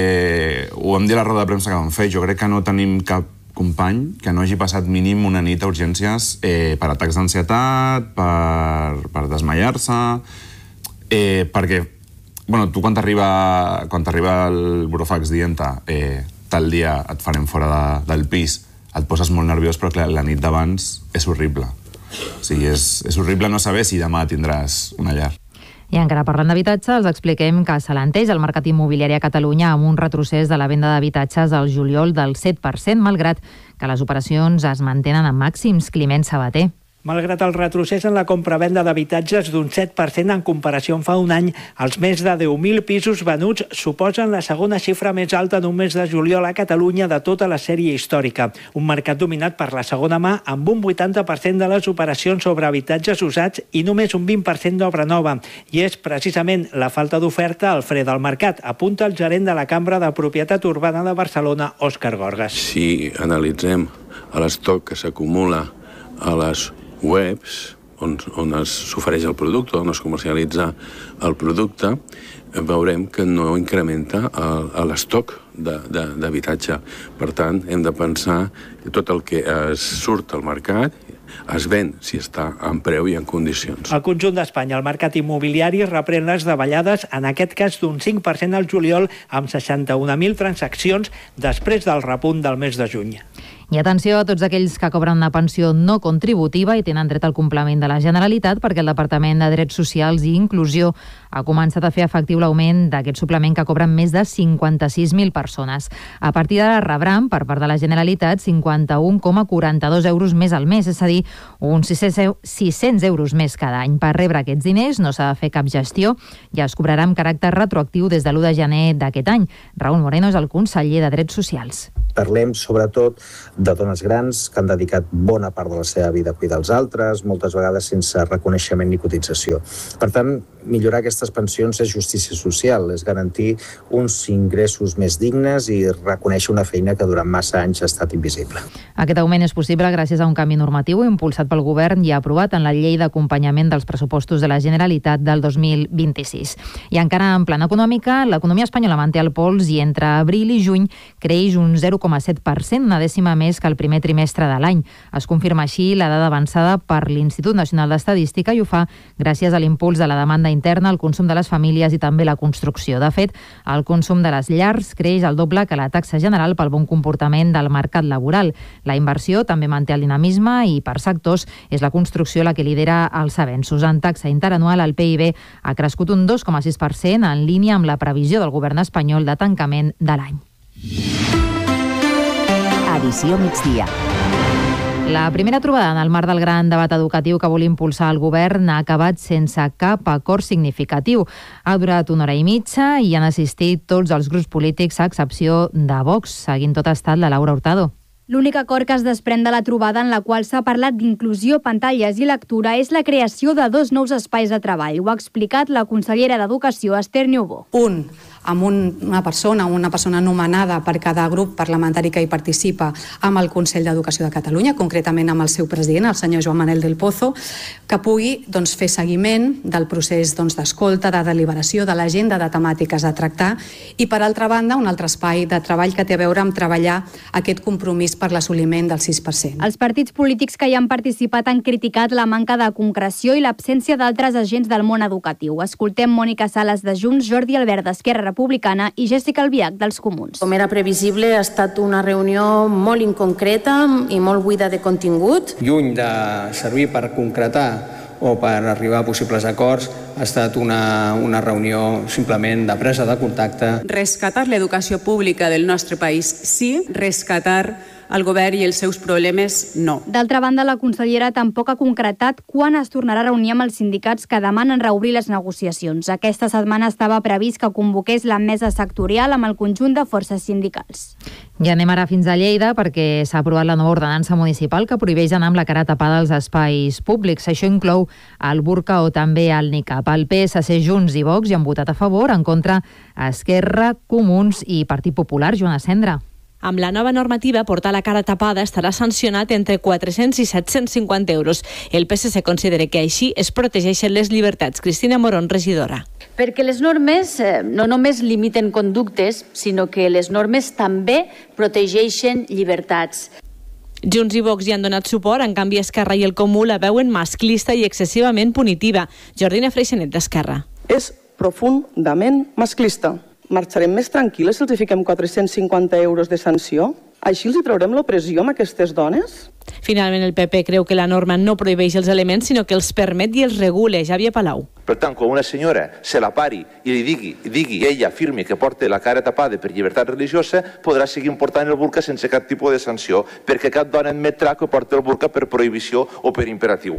eh, ho vam dir a la roda de premsa que vam fer, jo crec que no tenim cap company que no hagi passat mínim una nit a urgències eh, per atacs d'ansietat, per, per desmaiar-se, eh, perquè bueno, tu quan t'arriba quan t'arriba el burofax dient-te eh, tal dia et farem fora de, del pis, et poses molt nerviós, però clar, la nit d'abans és horrible. O sigui, és, és horrible no saber si demà tindràs una llar. I encara parlant d'habitatge, els expliquem que s'alenteix el mercat immobiliari a Catalunya amb un retrocés de la venda d'habitatges al juliol del set per cent, malgrat que les operacions es mantenen en màxims. Climent Sabater. Malgrat el retrocés en la compra-venda d'habitatges d'un set per cent en comparació amb fa un any, els més de deu mil pisos venuts suposen la segona xifra més alta en un mes de juliol a Catalunya de tota la sèrie històrica. Un mercat dominat per la segona mà, amb un vuitanta per cent de les operacions sobre habitatges usats i només un vint per cent d'obra nova. I és precisament la falta d'oferta el fre del mercat, apunta el gerent de la Cambra de Propietat Urbana de Barcelona, Òscar Gorgas. Si analitzem l'estoc que s'acumula a les webs on, on s'ofereix el producte, on es comercialitza el producte, veurem que no incrementa l'estoc d'habitatge. Per tant, hem de pensar que tot el que es surt al mercat es ven si està en preu i en condicions. Al conjunt d'Espanya, el mercat immobiliari reprèn les davallades, en aquest cas d'un cinc per cent al juliol, amb seixanta-un mil transaccions després del repunt del mes de juny. I atenció a tots aquells que cobren una pensió no contributiva i tenen dret al complement de la Generalitat, perquè el Departament de Drets Socials i Inclusió ha començat a fer efectiu l'augment d'aquest suplement que cobren més de cinquanta-sis mil persones. A partir d'ara rebran, per part de la Generalitat, cinquanta-un coma quaranta-dos euros més al mes, és a dir, uns sis-cents euros més cada any. Per rebre aquests diners no s'ha de fer cap gestió i es cobrarà amb caràcter retroactiu des de l'u de gener d'aquest any. Raúl Moreno és el conseller de Drets Socials. Parlem sobretot de dones grans que han dedicat bona part de la seva vida a cuidar els altres, moltes vegades sense reconeixement ni cotització. Per tant, millorar aquestes pensions és justícia social, és garantir uns ingressos més dignes i reconèixer una feina que durant massa anys ha estat invisible. Aquest augment és possible gràcies a un canvi normatiu impulsat pel Govern i aprovat en la Llei d'acompanyament dels pressupostos de la Generalitat del dos mil vint-i-sis. I encara en plana econòmica, l'economia espanyola manté el pols i entre abril i juny creix un zero coma set per cent, una dècima més que el primer trimestre de l'any. Es confirma així la dada avançada per l'Institut Nacional d'Estadística i ho fa gràcies a l'impuls de la demanda interna, el consum de les famílies i també la construcció. De fet, el consum de les llars creix el doble que la taxa general pel bon comportament del mercat laboral. La inversió també manté el dinamisme i per sectors és la construcció la que lidera els avenços. En taxa interanual, el P I B ha crescut un dos coma sis per cent en línia amb la previsió del govern espanyol de tancament de l'any. Edició migdia. La primera trobada en el marc del gran debat educatiu que vol impulsar el govern ha acabat sense cap acord significatiu. Ha durat una hora i mitja i han assistit tots els grups polítics a excepció de Vox. Seguint tot ha estat la Laura Hurtado. L'únic acord que es desprèn de la trobada en la qual s'ha parlat d'inclusió, pantalles i lectura és la creació de dos nous espais de treball. Ho ha explicat la consellera d'Educació, Esther Niubó. Un, amb un, una persona, una persona nomenada per cada grup parlamentari que hi participa amb el Consell d'Educació de Catalunya, concretament amb el seu president, el senyor Joan Manel del Pozo, que pugui doncs, fer seguiment del procés doncs, d'escolta, de deliberació, de l'agenda de temàtiques a tractar i, per altra banda, un altre espai de treball que té a veure amb treballar aquest compromís per l'assoliment del sis per cent. Els partits polítics que hi han participat han criticat la manca de concreció i l'absència d'altres agents del món educatiu. Escoltem Mònica Sales de Junts, Jordi Albert d'Esquerra Republicana i Jessica Albiach dels Comuns. Com era previsible, ha estat una reunió molt inconcreta i molt buida de contingut. Lluny de servir per concretar o per arribar a possibles acords, ha estat una, una reunió simplement de presa de contacte. Rescatar l'educació pública del nostre país, sí. Rescatar el govern i els seus problemes, no. D'altra banda, la consellera tampoc ha concretat quan es tornarà a reunir amb els sindicats que demanen reobrir les negociacions. Aquesta setmana estava previst que convoqués la mesa sectorial amb el conjunt de forces sindicals. I anem ara fins a Lleida perquè s'ha aprovat la nova ordenança municipal que prohibeix anar amb la cara tapada als espais públics. Això inclou el burca o també el niqab. El P S C, Junts i Vox hi han votat a favor, en contra Esquerra, Comuns i Partit Popular. Joana Cendra. Amb la nova normativa, portar la cara tapada estarà sancionat entre quatre-cents i set-cents cinquanta euros. El P S C considera que així es protegeixen les llibertats. Cristina Morón, regidora. Perquè les normes eh, no només limiten conductes, sinó que les normes també protegeixen llibertats. Junts i Vox hi han donat suport, en canvi Esquerra i el Comú la veuen masclista i excessivament punitiva. Jordina Freixenet, d'Esquerra. És profundament masclista. Marxarem més tranquil·les si els fiquem quatre-cents cinquanta euros de sanció? Així els hi traurem l'opressió a aquestes dones? Finalment, el P P creu que la norma no prohibeix els elements, sinó que els permet i els regula. Xavier Palau. Per tant, quan una senyora se la pari i li digui, digui ella afirmi que porta la cara tapada per llibertat religiosa, podrà seguir portant el burca sense cap tipus de sanció, perquè cap dona admetrà que porta el burca per prohibició o per imperatiu.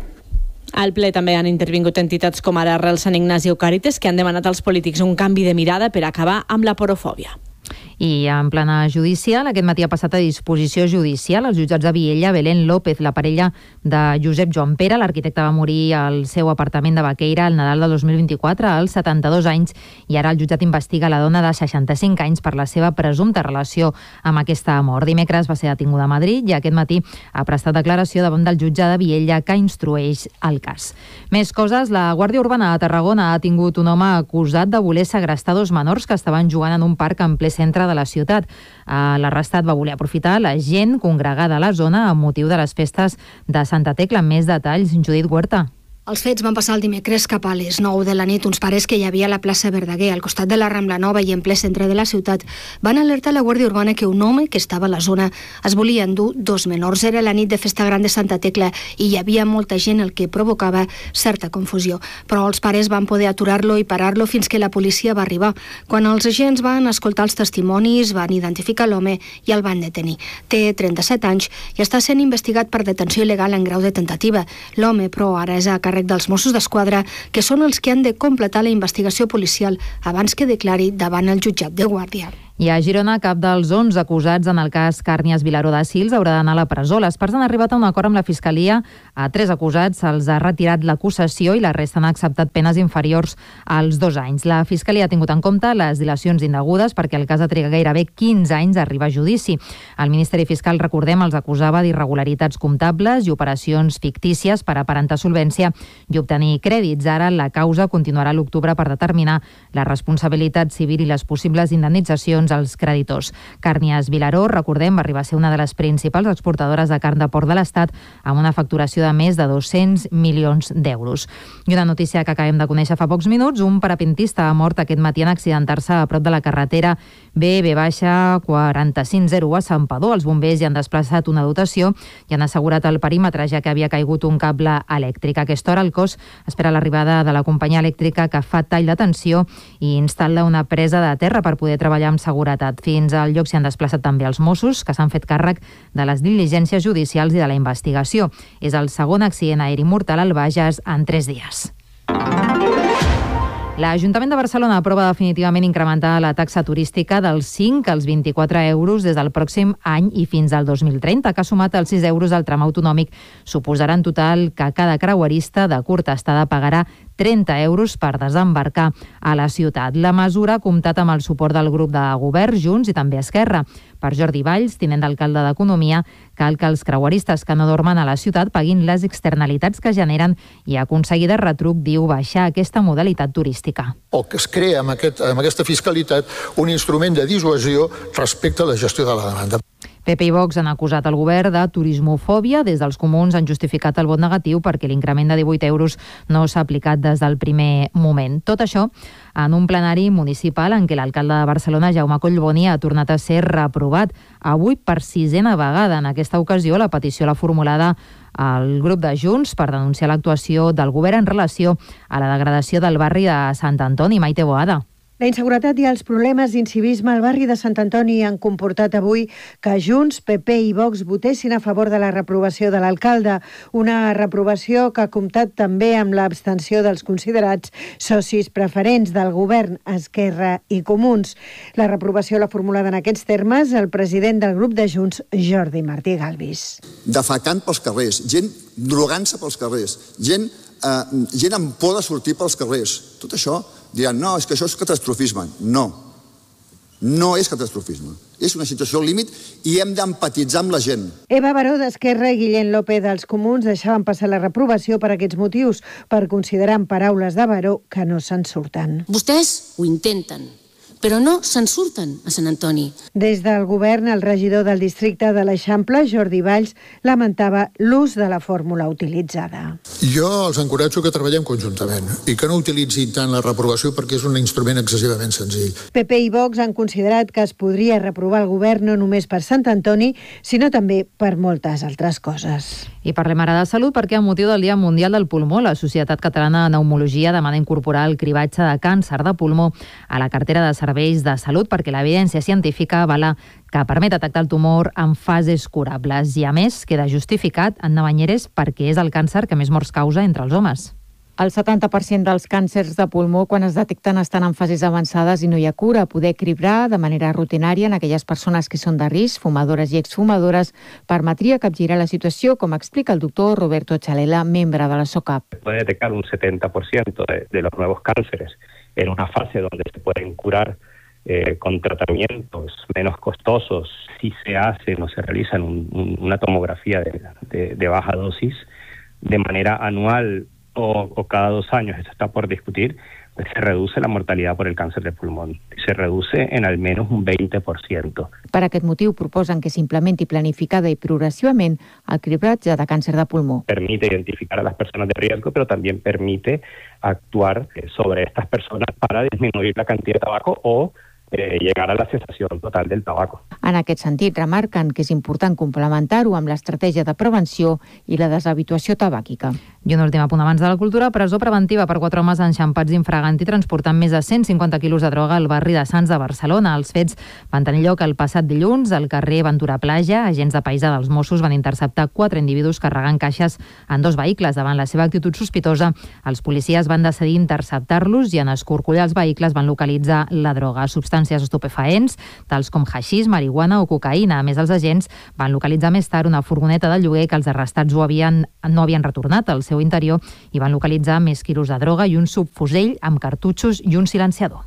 Al ple també han intervingut entitats com ara Arrel Sant Ignasi o Càritas, que han demanat als polítics un canvi de mirada per acabar amb la porofòbia. I en plana judicial, aquest matí ha passat a disposició judicial als jutjats de Viella Belén López, la parella de Josep Joan Pere. L'arquitecte va morir al seu apartament de Baqueira el Nadal de dos mil vint-i-quatre, als setanta-dos anys, i ara el jutjat investiga la dona de seixanta-cinc anys per la seva presumpta relació amb aquesta mort. Dimecres va ser detinguda a Madrid i aquest matí ha prestat declaració davant del jutge de Viella que instrueix el cas. Més coses, la Guàrdia Urbana de Tarragona ha tingut un home acusat de voler segrestar dos menors que estaven jugant en un parc en ple centre de la ciutat. L'arrestat va voler aprofitar la gent congregada a la zona amb motiu de les festes de Santa Tecla. Més detalls, Judit Huerta. Els fets van passar el dimecres cap a les nou de la nit. Uns pares que hi havia a la plaça Verdaguer, al costat de la Rambla Nova i en ple centre de la ciutat, van alertar la Guàrdia Urbana que un home que estava a la zona es volia endur dos menors. Era la nit de Festa Gran de Santa Tecla i hi havia molta gent, el que provocava certa confusió. Però els pares van poder aturar-lo i parar-lo fins que la policia va arribar. Quan els agents van escoltar els testimonis, van identificar l'home i el van detenir. Té trenta-set anys i està sent investigat per detenció il·legal en grau de tentativa. L'home, però, ara és a càrrec dels Mossos d'Esquadra, que són els que han de completar la investigació policial abans que declari davant el jutjat de Guàrdia. I a Girona, cap dels onze acusats en el cas Càrnies Vilaró de Sils haurà d'anar a la presó. Les parts han arribat a un acord amb la Fiscalia. A tres acusats se'ls ha retirat l'acusació i la resta han acceptat penes inferiors als dos anys. La Fiscalia ha tingut en compte les dilacions indegudes perquè el cas ha trigat gairebé quinze anys a arribar a judici. El Ministeri Fiscal, recordem, els acusava d'irregularitats comptables i operacions fictícies per aparentar solvència i obtenir crèdits. Ara la causa continuarà a l'octubre per determinar la responsabilitat civil i les possibles indemnitzacions als creditors. Càrnies Vilaró, recordem, va arribar a ser una de les principals exportadores de carn de porc de l'Estat amb una facturació de més de dos-cents milions d'euros. I una notícia que acabem de conèixer fa pocs minuts, un parapentista ha mort aquest matí en accidentar-se a prop de la carretera B B quaranta-cinc zero a Santpedor. Els bombers hi han desplaçat una dotació i han assegurat el perímetre, ja que havia caigut un cable elèctric. A aquesta hora el cos espera l'arribada de la companyia elèctrica que fa tall de tensió i instal·la una presa de terra per poder treballar amb seguretat. Fins al lloc s'hi han desplaçat també els Mossos, que s'han fet càrrec de les diligències judicials i de la investigació. És el segon accident aeri mortal al Bages en tres dies. L'Ajuntament de Barcelona aprova definitivament incrementar la taxa turística dels cinc als vint-i-quatre euros des del pròxim any i fins al dos mil trenta, que ha sumat els sis euros al tram autonòmic. Suposarà en total que cada creuerista de curta estada pagarà trenta euros per desembarcar a la ciutat. La mesura ha comptat amb el suport del grup de govern, Junts i també Esquerra. Per Jordi Valls, tinent d'alcalde d'Economia, cal que els creueristes que no dormen a la ciutat paguin les externalitats que generen i aconseguir de retruc, diu, baixar aquesta modalitat turística. O que es crea amb, aquest, amb aquesta fiscalitat un instrument de dissuasió respecte a la gestió de la demanda. P P i Vox han acusat el govern de turismofòbia. Des dels comuns han justificat el vot negatiu perquè l'increment de divuit euros no s'ha aplicat des del primer moment. Tot això en un plenari municipal en què l'alcalde de Barcelona, Jaume Collboni, ha tornat a ser reprovat, avui per sisena vegada. En aquesta ocasió, la petició l'ha formulada al grup de Junts per denunciar l'actuació del govern en relació a la degradació del barri de Sant Antoni. Maite Boada. La inseguretat i els problemes d'incivisme al barri de Sant Antoni han comportat avui que Junts, P P i Vox votessin a favor de la reprovació de l'alcalde. Una reprovació que ha comptat també amb l'abstenció dels considerats socis preferents del govern, Esquerra i Comuns. La reprovació l'ha formulada en aquests termes el president del grup de Junts, Jordi Martí Galvis. Defecant pels carrers, gent drogant-se pels carrers, gent, eh, gent amb por de sortir pels carrers. Tot això diran, no, és que això és catastrofisme. No, no és catastrofisme. És una situació al límit i hem d'empatitzar amb la gent. Eva Baró d'Esquerra i Guillem López dels Comuns deixaven passar la reprovació per aquests motius, per considerar en paraules de Baró que no se'n surten. Vostès ho intenten, però no se'n surten a Sant Antoni. Des del govern, el regidor del districte de l'Eixample, Jordi Valls, lamentava l'ús de la fórmula utilitzada. Jo els encoratjo que treballem conjuntament i que no utilitzin tant la reprovació perquè és un instrument excessivament senzill. P P i Vox han considerat que es podria reprovar el govern no només per Sant Antoni, sinó també per moltes altres coses. I parlem ara de salut perquè amb motiu del Dia Mundial del Pulmó, la Societat Catalana de Pneumologia demana incorporar el cribatge de càncer de pulmó a la cartera de serveis de salut perquè l'evidència científica avala que permet detectar el tumor en fases curables i, a més, queda justificat en Navanyeres perquè és el càncer que més morts causa entre els homes. El setanta per cent dels càncers de pulmó, quan es detecten, estan en fases avançades i no hi ha cura. Poder cribrar de manera rutinària en aquelles persones que són de risc, fumadores i exfumadores, permetria capgirar la situació, com explica el doctor Roberto Chalela, membre de la SOCAP. Puede detectar un setenta por ciento de, de los nuevos cánceres en una fase donde se pueden curar eh, con tratamientos menos costosos si se hacen o se realizan un, un, una tomografía de, de, de baja dosis de manera anual o, o cada dos años, esto está por discutir, pues se reduce la mortalidad por el cáncer de pulmón. Se reduce en al menos un veinte por ciento. Per aquest motiu proposen que s'implementi planificada i progressivament el cribratge de càncer de pulmó. Permite identificar a las personas de riesgo, pero también permite actuar sobre estas personas para disminuir la cantidad de tabaco o Eh, llegar a la cessació total del tabaco. En aquest sentit, remarquen que és important complementar-ho amb l'estratègia de prevenció i la deshabituació tabàquica. I un últim apunt abans de la cultura, presó preventiva per quatre homes enxampats infragant i transportant més de cent cinquanta quilos de droga al barri de Sants de Barcelona. Els fets van tenir lloc el passat dilluns al carrer Ventura Plaja. Agents de paisà dels Mossos van interceptar quatre individus carregant caixes en dos vehicles. Davant la seva actitud sospitosa, els policies van decidir interceptar-los i en escorcollar els vehicles van localitzar la droga, substàncies estupefaents, tals com haixís, marihuana o cocaïna. A més, els agents van localitzar més tard una furgoneta de lloguer que els arrestats ho havien, no havien retornat al seu interior i van localitzar més quilos de droga i un subfusell amb cartutxos i un silenciador.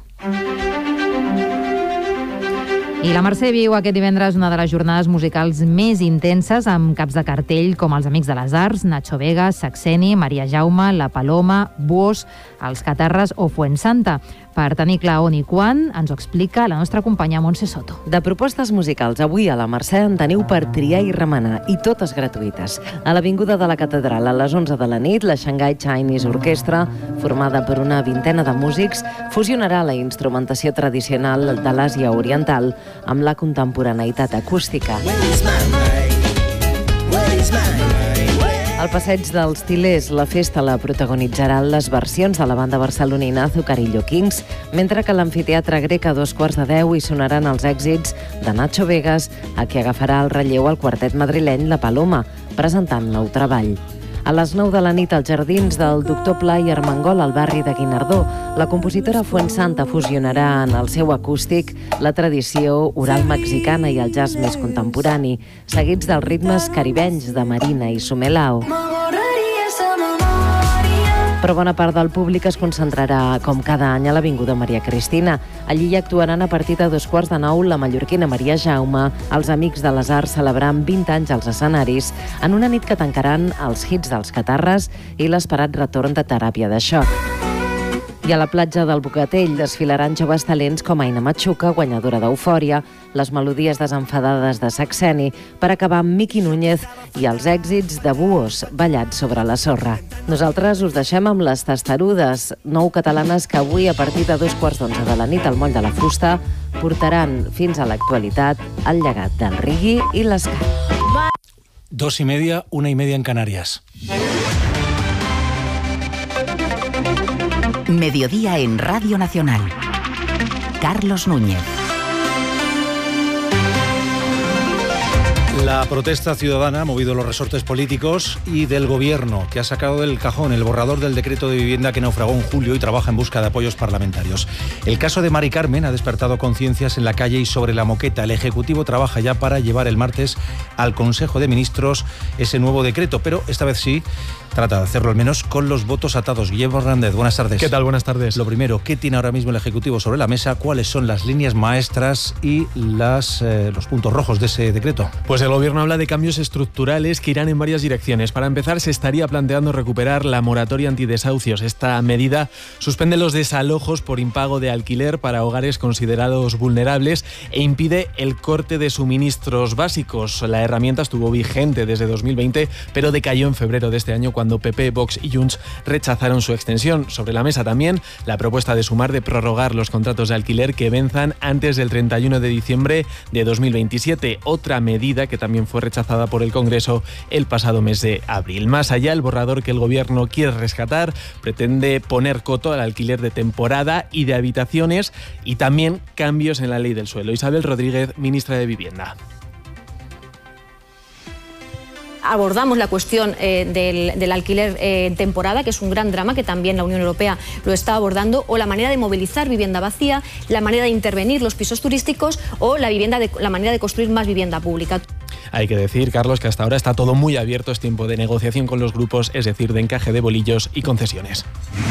I la Mercè viu aquest divendres una de les jornades musicals més intenses amb caps de cartell com els Amics de les Arts, Nacho Vega, Saxeni, Maria Jaume, La Paloma, Buos, Els Catarres o Fuensanta. Per tenir clar on i quan, ens ho explica la nostra companya Montse Soto. De propostes musicals, avui a la Mercè en teniu per triar i remenar, i totes gratuïtes. A l'Avinguda de la Catedral, a les onze de la nit, la Shanghai Chinese Orchestra, formada per una vintena de músics, fusionarà la instrumentació tradicional de l'Àsia Oriental amb la contemporaneïtat acústica. Al Passeig dels Til·lers, la festa la protagonitzaran les versions de la banda barcelonina Azucarillo Kings, mentre que a l'amfiteatre grec a dos quarts de deu hi sonaran els èxits de Nacho Vegas, a qui agafarà el relleu al quartet madrileny La Paloma, presentant nou treball. A les nou de la nit als jardins del Doctor Pla i Armengol al barri de Guinardó, la compositora Fuensanta fusionarà en el seu acústic la tradició oral mexicana i el jazz més contemporani, seguits dels ritmes caribenys de Marina i Sumelao. Però bona part del públic es concentrarà, com cada any, a l'Avinguda Maria Cristina. Allí hi actuaran a partir de dos quarts de nou la mallorquina Maria Jaume, els Amics de les Arts celebrant vint anys als escenaris, en una nit que tancaran els hits dels Catarres i l'esperat retorn de Teràpia de Xoc. I a la platja del Bogatell desfilaran joves talents com Aina Machuca, guanyadora d'Eufòria, les melodies desenfadades de Saxeni, per acabar amb Miqui Núñez i els èxits de Buos, ballats sobre la sorra. Nosaltres us deixem amb les Testarudes, nou catalanes que avui, a partir de dos quarts d'onze de la nit al Moll de la Fusta, portaran fins a l'actualitat el llegat del reggae i l'esca. Dos y media, una y media en Canarias. Mediodía en Radio Nacional. Carlos Núñez. La protesta ciudadana ha movido los resortes políticos y del gobierno, que ha sacado del cajón el borrador del decreto de vivienda que naufragó en julio y trabaja en busca de apoyos parlamentarios. El caso de Mari Carmen ha despertado conciencias en la calle y sobre la moqueta. El Ejecutivo trabaja ya para llevar el martes al Consejo de Ministros ese nuevo decreto, pero esta vez sí trata de hacerlo al menos con los votos atados. Guillermo Hernández, buenas tardes. ¿Qué tal? Buenas tardes. Lo primero, ¿qué tiene ahora mismo el Ejecutivo sobre la mesa? ¿Cuáles son las líneas maestras y las, eh, los puntos rojos de ese decreto? Pues el Gobierno habla de cambios estructurales que irán en varias direcciones. Para empezar, se estaría planteando recuperar la moratoria antidesahucios. Esta medida suspende los desalojos por impago de alquiler para hogares considerados vulnerables e impide el corte de suministros básicos. La herramienta estuvo vigente desde dos mil veinte, pero decayó en febrero de este año cuando P P, Vox y Junts rechazaron su extensión. Sobre la mesa también la propuesta de Sumar de prorrogar los contratos de alquiler que venzan antes del treinta y uno de diciembre de dos mil veintisiete, otra medida que también fue rechazada por el Congreso el pasado mes de abril. Más allá, el borrador que el Gobierno quiere rescatar pretende poner coto al alquiler de temporada y de habitaciones y también cambios en la ley del suelo. Isabel Rodríguez, ministra de Vivienda. Abordamos la cuestión eh, del, del alquiler eh, en temporada, que es un gran drama que también la Unión Europea lo está abordando, o la manera de movilizar vivienda vacía, la manera de intervenir los pisos turísticos o la, vivienda de, la manera de construir más vivienda pública. Hay que decir, Carlos, que hasta ahora está todo muy abierto, es tiempo de negociación con los grupos, es decir, de encaje de bolillos y concesiones.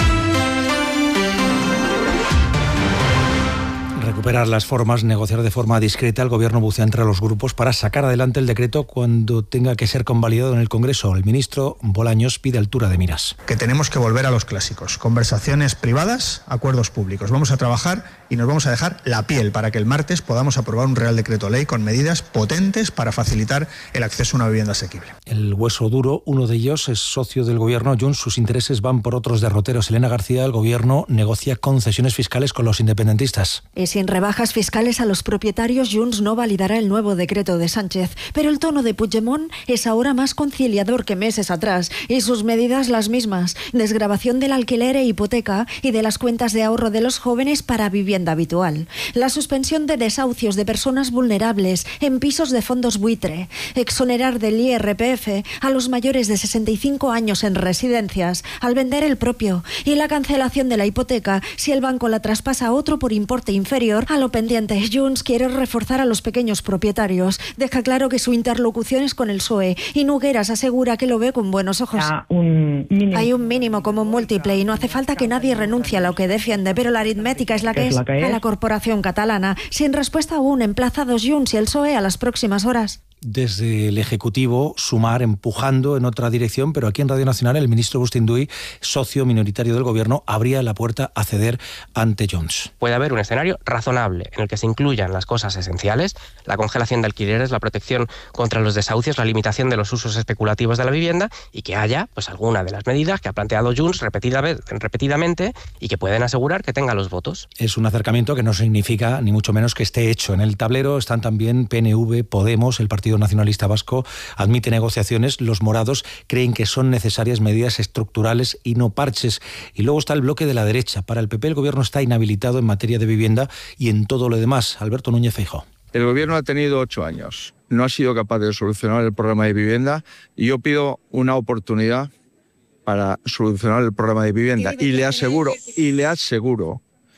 Recuperar las formas, negociar de forma discreta. El Gobierno bucea entre los grupos para sacar adelante el decreto cuando tenga que ser convalidado en el Congreso. El ministro Bolaños pide altura de miras. Que tenemos que volver a los clásicos. Conversaciones privadas, acuerdos públicos. Vamos a trabajar y nos vamos a dejar la piel para que el martes podamos aprobar un Real Decreto Ley con medidas potentes para facilitar el acceso a una vivienda asequible. El hueso duro, uno de ellos es socio del Gobierno. Junts, sus intereses van por otros derroteros. Elena García, el Gobierno negocia concesiones fiscales con los independentistas. Y sin rebajas fiscales a los propietarios, Junts no validará el nuevo decreto de Sánchez. Pero el tono de Puigdemont es ahora más conciliador que meses atrás y sus medidas las mismas. Desgravación del alquiler e hipoteca y de las cuentas de ahorro de los jóvenes para vivienda habitual. La suspensión de desahucios de personas vulnerables en pisos de fondos buitre. Exonerar del I R P F a los mayores de sesenta y cinco años en residencias al vender el propio. Y la cancelación de la hipoteca si el banco la traspasa a otro por importe inferior a lo pendiente. Junts quiere reforzar a los pequeños propietarios. Deja claro que su interlocución es con el P S O E y Nogueras asegura que lo ve con buenos ojos. Un Hay un mínimo común múltiple y no hace falta que nadie renuncie a lo que defiende, pero la aritmética es la que es. La que es. A la corporación catalana. Sin respuesta aún, emplazados Junts y el P S O E a las próximas horas. Desde el Ejecutivo, Sumar empujando en otra dirección, pero aquí en Radio Nacional el ministro Agustín Duy, socio minoritario del Gobierno, abría la puerta a ceder ante Junts. Puede haber un escenario razonable en el que se incluyan las cosas esenciales, la congelación de alquileres, la protección contra los desahucios, la limitación de los usos especulativos de la vivienda y que haya pues alguna de las medidas que ha planteado Junts repetida vez, repetidamente y que pueden asegurar que tenga los votos. Es un acercamiento que no significa ni mucho menos que esté hecho. En el tablero están también P N V, Podemos, el Partido Nacionalista Vasco admite negociaciones. Los morados creen que son necesarias medidas estructurales y no parches. Y luego está el bloque de la derecha. Para el P P el Gobierno está inhabilitado en materia de vivienda y en todo lo demás. Alberto Núñez Feijóo. El Gobierno ha tenido ocho años. No ha sido capaz de solucionar el problema de vivienda y yo pido una oportunidad para solucionar el problema de vivienda. Y le aseguro, y le aseguro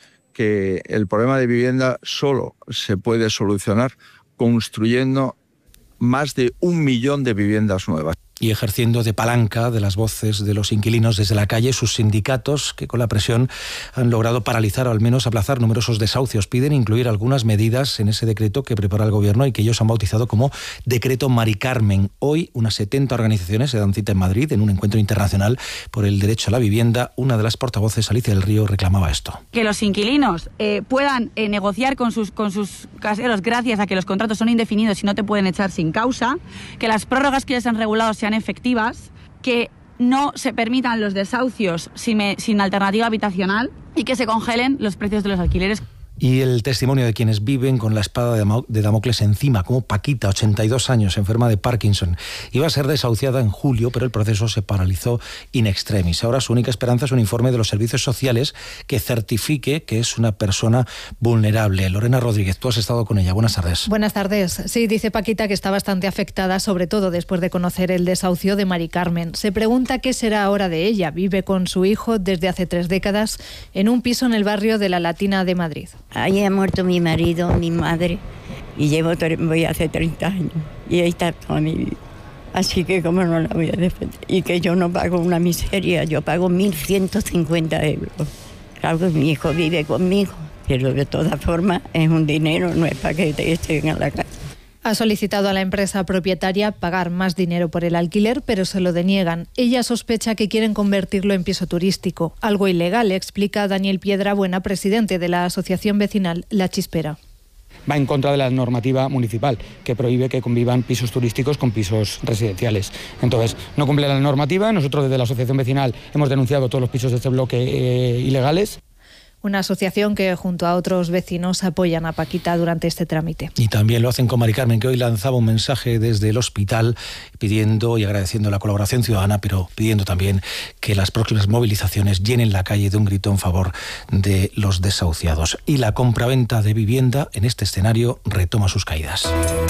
que el problema de vivienda solo se puede solucionar construyendo más de un millón de viviendas nuevas. Y ejerciendo de palanca de las voces de los inquilinos desde la calle, sus sindicatos, que con la presión han logrado paralizar o al menos aplazar numerosos desahucios, piden incluir algunas medidas en ese decreto que prepara el Gobierno y que ellos han bautizado como Decreto Mari Carmen. Hoy unas setenta organizaciones se dan cita en Madrid en un encuentro internacional por el derecho a la vivienda. Una de las portavoces, Alicia del Río, reclamaba esto. Que los inquilinos eh, puedan eh, negociar con sus, con sus caseros gracias a que los contratos son indefinidos y no te pueden echar sin causa, que las prórrogas que ya se han regulado sean efectivas, que no se permitan los desahucios sin, sin alternativa habitacional y que se congelen los precios de los alquileres. Y el testimonio de quienes viven con la espada de Damocles encima, como Paquita, ochenta y dos años, enferma de Parkinson. Iba a ser desahuciada en julio, pero el proceso se paralizó in extremis. Ahora su única esperanza es un informe de los servicios sociales que certifique que es una persona vulnerable. Lorena Rodríguez, tú has estado con ella. Buenas tardes. Buenas tardes. Sí, dice Paquita que está bastante afectada, sobre todo después de conocer el desahucio de Mari Carmen. Se pregunta qué será ahora de ella. Vive con su hijo desde hace tres décadas en un piso en el barrio de La Latina de Madrid. Ahí ha muerto mi marido, mi madre, y llevo voy hace treinta años, y ahí está toda mi vida. así que cómo no la voy a defender. Y que yo no pago una miseria, yo pago mil ciento cincuenta euros. Claro que mi hijo vive conmigo, pero de todas formas es un dinero, no es para que te estén en la casa. Ha solicitado a la empresa propietaria pagar más dinero por el alquiler, pero se lo deniegan. Ella sospecha que quieren convertirlo en piso turístico, algo ilegal, explica Daniel Piedrabuena, presidente de la asociación vecinal La Chispera. Va en contra de la normativa municipal, que prohíbe que convivan pisos turísticos con pisos residenciales. Entonces, no cumple la normativa. Nosotros desde la asociación vecinal hemos denunciado todos los pisos de este bloque eh, ilegales. Una asociación que junto a otros vecinos apoyan a Paquita durante este trámite. Y también lo hacen con Mari Carmen, que hoy lanzaba un mensaje desde el hospital pidiendo y agradeciendo la colaboración ciudadana, pero pidiendo también que las próximas movilizaciones llenen la calle de un grito en favor de los desahuciados. Y la compraventa de vivienda en este escenario retoma sus caídas.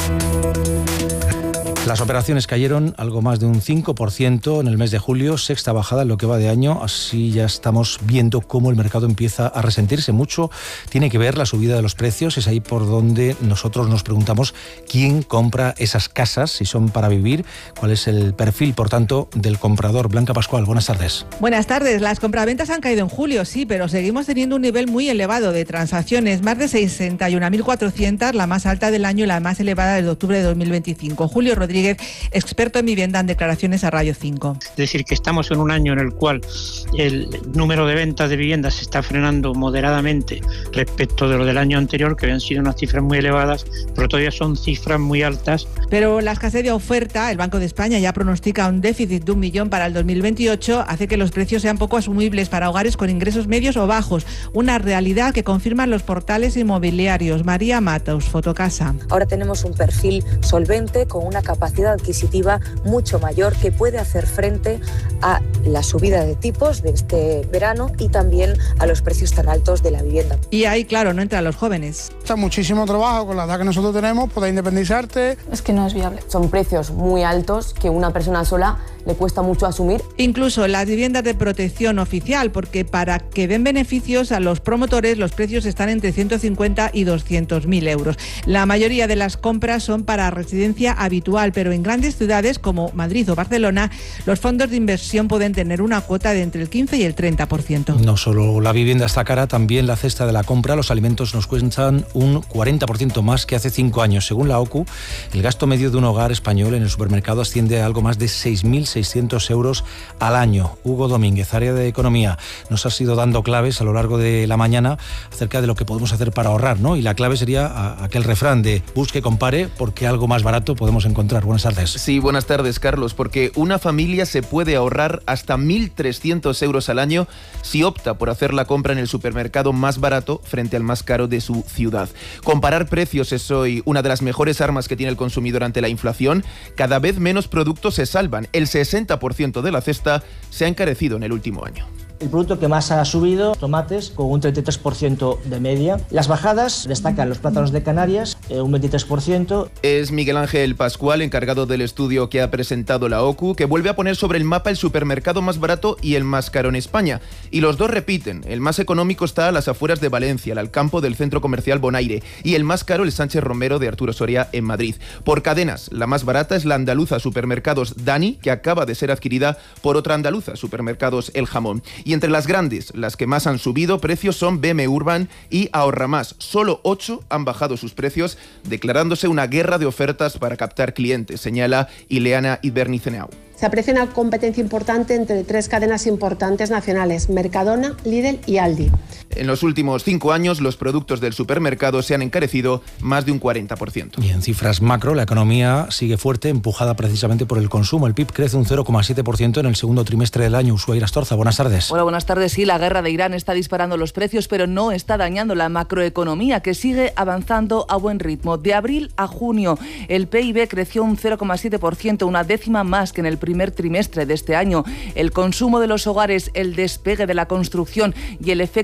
Las operaciones cayeron algo más de un cinco por ciento en el mes de julio, sexta bajada en lo que va de año. Así ya estamos viendo cómo el mercado empieza a resentirse mucho. Tiene que ver la subida de los precios. Es ahí por donde nosotros nos preguntamos quién compra esas casas, si son para vivir, cuál es el perfil, por tanto, del comprador. Blanca Pascual, buenas tardes. Buenas tardes. Las compraventas han caído en julio, sí, pero seguimos teniendo un nivel muy elevado de transacciones. Más de sesenta y una mil cuatrocientas, la más alta del año y la más elevada desde octubre de dos mil veinticinco. Julio Rodríguez, experto en vivienda, en declaraciones a Radio cinco. Es decir, que estamos en un año en el cual el número de ventas de viviendas se está frenando moderadamente respecto de lo del año anterior, que habían sido unas cifras muy elevadas, pero todavía son cifras muy altas. Pero la escasez de oferta, el Banco de España ya pronostica un déficit de un millón para el dos mil veintiocho, hace que los precios sean poco asumibles para hogares con ingresos medios o bajos, una realidad que confirman los portales inmobiliarios. María Matos, Fotocasa. Ahora tenemos un perfil solvente con una capacidad adquisitiva mucho mayor que puede hacer frente a la subida de tipos de este verano y también a los precios tan altos de la vivienda. Y ahí, claro, no entran los jóvenes. Está muchísimo trabajo con la edad que nosotros tenemos, poder independizarte. Es que no es viable. Son precios muy altos que una persona sola le cuesta mucho asumir. Incluso las viviendas de protección oficial, porque para que den beneficios a los promotores los precios están entre ciento cincuenta y doscientos mil euros. La mayoría de las compras son para residencia habitual, pero en grandes ciudades como Madrid o Barcelona los fondos de inversión pueden tener una cuota de entre el quince y el treinta por ciento. No solo la vivienda está cara, también la cesta de la compra. Los alimentos nos cuestan un cuarenta por ciento más que hace cinco años. Según la O C U, el gasto medio de un hogar español en el supermercado asciende a algo más de seis mil seiscientos euros al año. Hugo Domínguez, área de Economía, nos has ido dando claves a lo largo de la mañana acerca de lo que podemos hacer para ahorrar, ¿no? Y la clave sería a, aquel refrán de busque, compare, porque algo más barato podemos encontrar. Buenas tardes. Sí, buenas tardes, Carlos, porque una familia se puede ahorrar hasta mil trescientos euros al año si opta por hacer la compra en el supermercado más barato frente al más caro de su ciudad. Comparar precios es hoy una de las mejores armas que tiene el consumidor ante la inflación. Cada vez menos productos se salvan. El sesenta por ciento de la cesta se ha encarecido en el último año. El producto que más ha subido, tomates, con un treinta y tres por ciento de media. Las bajadas destacan los plátanos de Canarias, eh, un veintitrés por ciento. Es Miguel Ángel Pascual, encargado del estudio que ha presentado la O C U, que vuelve a poner sobre el mapa el supermercado más barato y el más caro en España. Y los dos repiten. El más económico está a las afueras de Valencia, al campo del centro comercial Bonaire. Y el más caro, el Sánchez Romero de Arturo Soria en Madrid. Por cadenas, la más barata es la andaluza Supermercados Dani, que acaba de ser adquirida por otra andaluza, Supermercados El Jamón. Y entre las grandes, las que más han subido precios son B M Urban y Ahorra Más. Solo ocho han bajado sus precios, declarándose una guerra de ofertas para captar clientes, señala Ileana Ibernicenau. Se aprecia una competencia importante entre tres cadenas importantes nacionales, Mercadona, Lidl y Aldi. En los últimos cinco años, los productos del supermercado se han encarecido más de un cuarenta por ciento. Y en cifras macro, la economía sigue fuerte, empujada precisamente por el consumo. El P I B crece un cero coma siete por ciento en el segundo trimestre del año. Ushuaira Astorza, buenas tardes. Hola, buenas tardes. Sí, la guerra de Irán está disparando los precios, pero no está dañando la macroeconomía, que sigue avanzando a buen ritmo. De abril a junio, el P I B creció un cero coma siete por ciento, una décima más que en el primer trimestre de este año. El consumo de los hogares, el despegue de la construcción y el efecto verano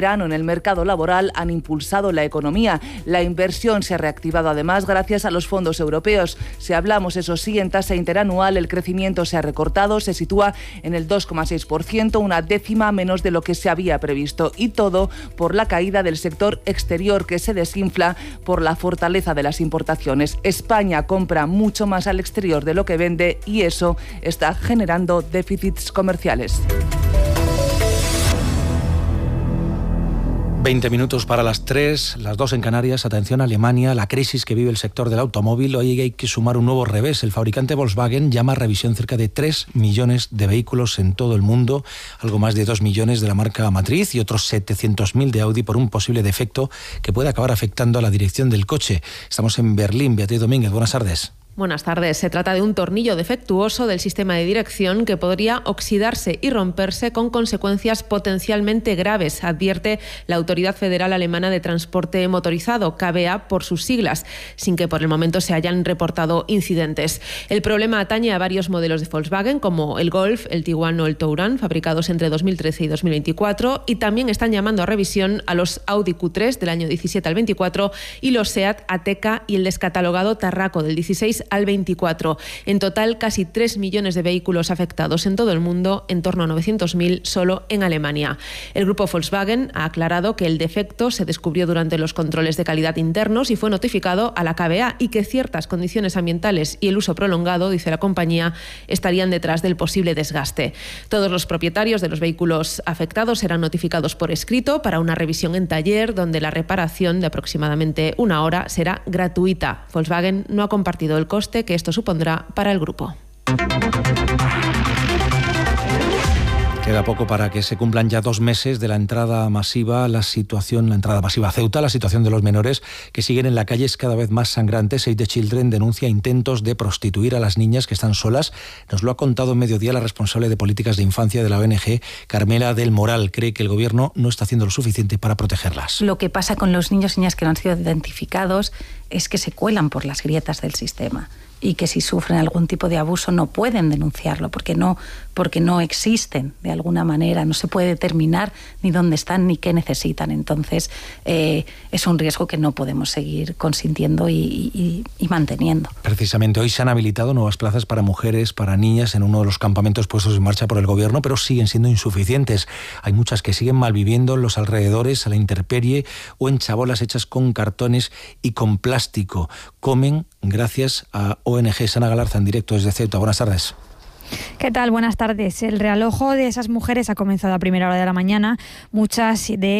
verano en el mercado laboral han impulsado la economía. La inversión se ha reactivado además gracias a los fondos europeos. Si hablamos, eso sí, en tasa interanual, el crecimiento se ha recortado, se sitúa en el dos coma seis por ciento, una décima menos de lo que se había previsto. Y todo por la caída del sector exterior, que se desinfla por la fortaleza de las importaciones. España compra mucho más al exterior de lo que vende y eso está generando déficits comerciales. veinte minutos para las tres, las dos en Canarias. Atención a Alemania, la crisis que vive el sector del automóvil. Hoy hay que sumar un nuevo revés. El fabricante Volkswagen llama a revisión cerca de tres millones de vehículos en todo el mundo, algo más de dos millones de la marca matriz y otros setecientos mil de Audi por un posible defecto que puede acabar afectando a la dirección del coche. Estamos en Berlín. Beatriz Domínguez, buenas tardes. Buenas tardes. Se trata de un tornillo defectuoso del sistema de dirección que podría oxidarse y romperse con consecuencias potencialmente graves, advierte la Autoridad Federal Alemana de Transporte Motorizado, K B A por sus siglas, sin que por el momento se hayan reportado incidentes. El problema atañe a varios modelos de Volkswagen, como el Golf, el Tiguan o el Touran, fabricados entre dos mil trece y dos mil veinticuatro, y también están llamando a revisión a los Audi Q tres del año diecisiete al veinticuatro y los Seat Ateca y el descatalogado Tarraco del dieciséis al veinticuatro. En total, casi tres millones de vehículos afectados en todo el mundo, en torno a novecientos mil solo en Alemania. El grupo Volkswagen ha aclarado que el defecto se descubrió durante los controles de calidad internos y fue notificado a la K B A y que ciertas condiciones ambientales y el uso prolongado, dice la compañía, estarían detrás del posible desgaste. Todos los propietarios de los vehículos afectados serán notificados por escrito para una revisión en taller, donde la reparación de aproximadamente una hora será gratuita. Volkswagen no ha compartido el coste que esto supondrá para el grupo. Queda poco para que se cumplan ya dos meses de la entrada masiva, la situación, la entrada masiva a Ceuta. La situación de los menores que siguen en la calle es cada vez más sangrante. Save the Children denuncia intentos de prostituir a las niñas que están solas. Nos lo ha contado en Mediodía la responsable de políticas de infancia de la O N G, Carmela del Moral. Cree que el gobierno no está haciendo lo suficiente para protegerlas. Lo que pasa con los niños y niñas que no han sido identificados es que se cuelan por las grietas del sistema y que si sufren algún tipo de abuso no pueden denunciarlo porque no, porque no existen de alguna manera, no se puede determinar ni dónde están ni qué necesitan. Entonces eh, es un riesgo que no podemos seguir consintiendo y, y, y manteniendo. Precisamente hoy se han habilitado nuevas plazas para mujeres, para niñas en uno de los campamentos puestos en marcha por el gobierno, pero siguen siendo insuficientes. Hay muchas que siguen malviviendo en los alrededores, a la intemperie o en chabolas hechas con cartones y con plástico. Comen gracias a O N G. Sana Galarza, en directo desde Ceuta. Buenas tardes. ¿Qué tal? Buenas tardes. El realojo de esas mujeres ha comenzado a primera hora de la mañana. Muchas de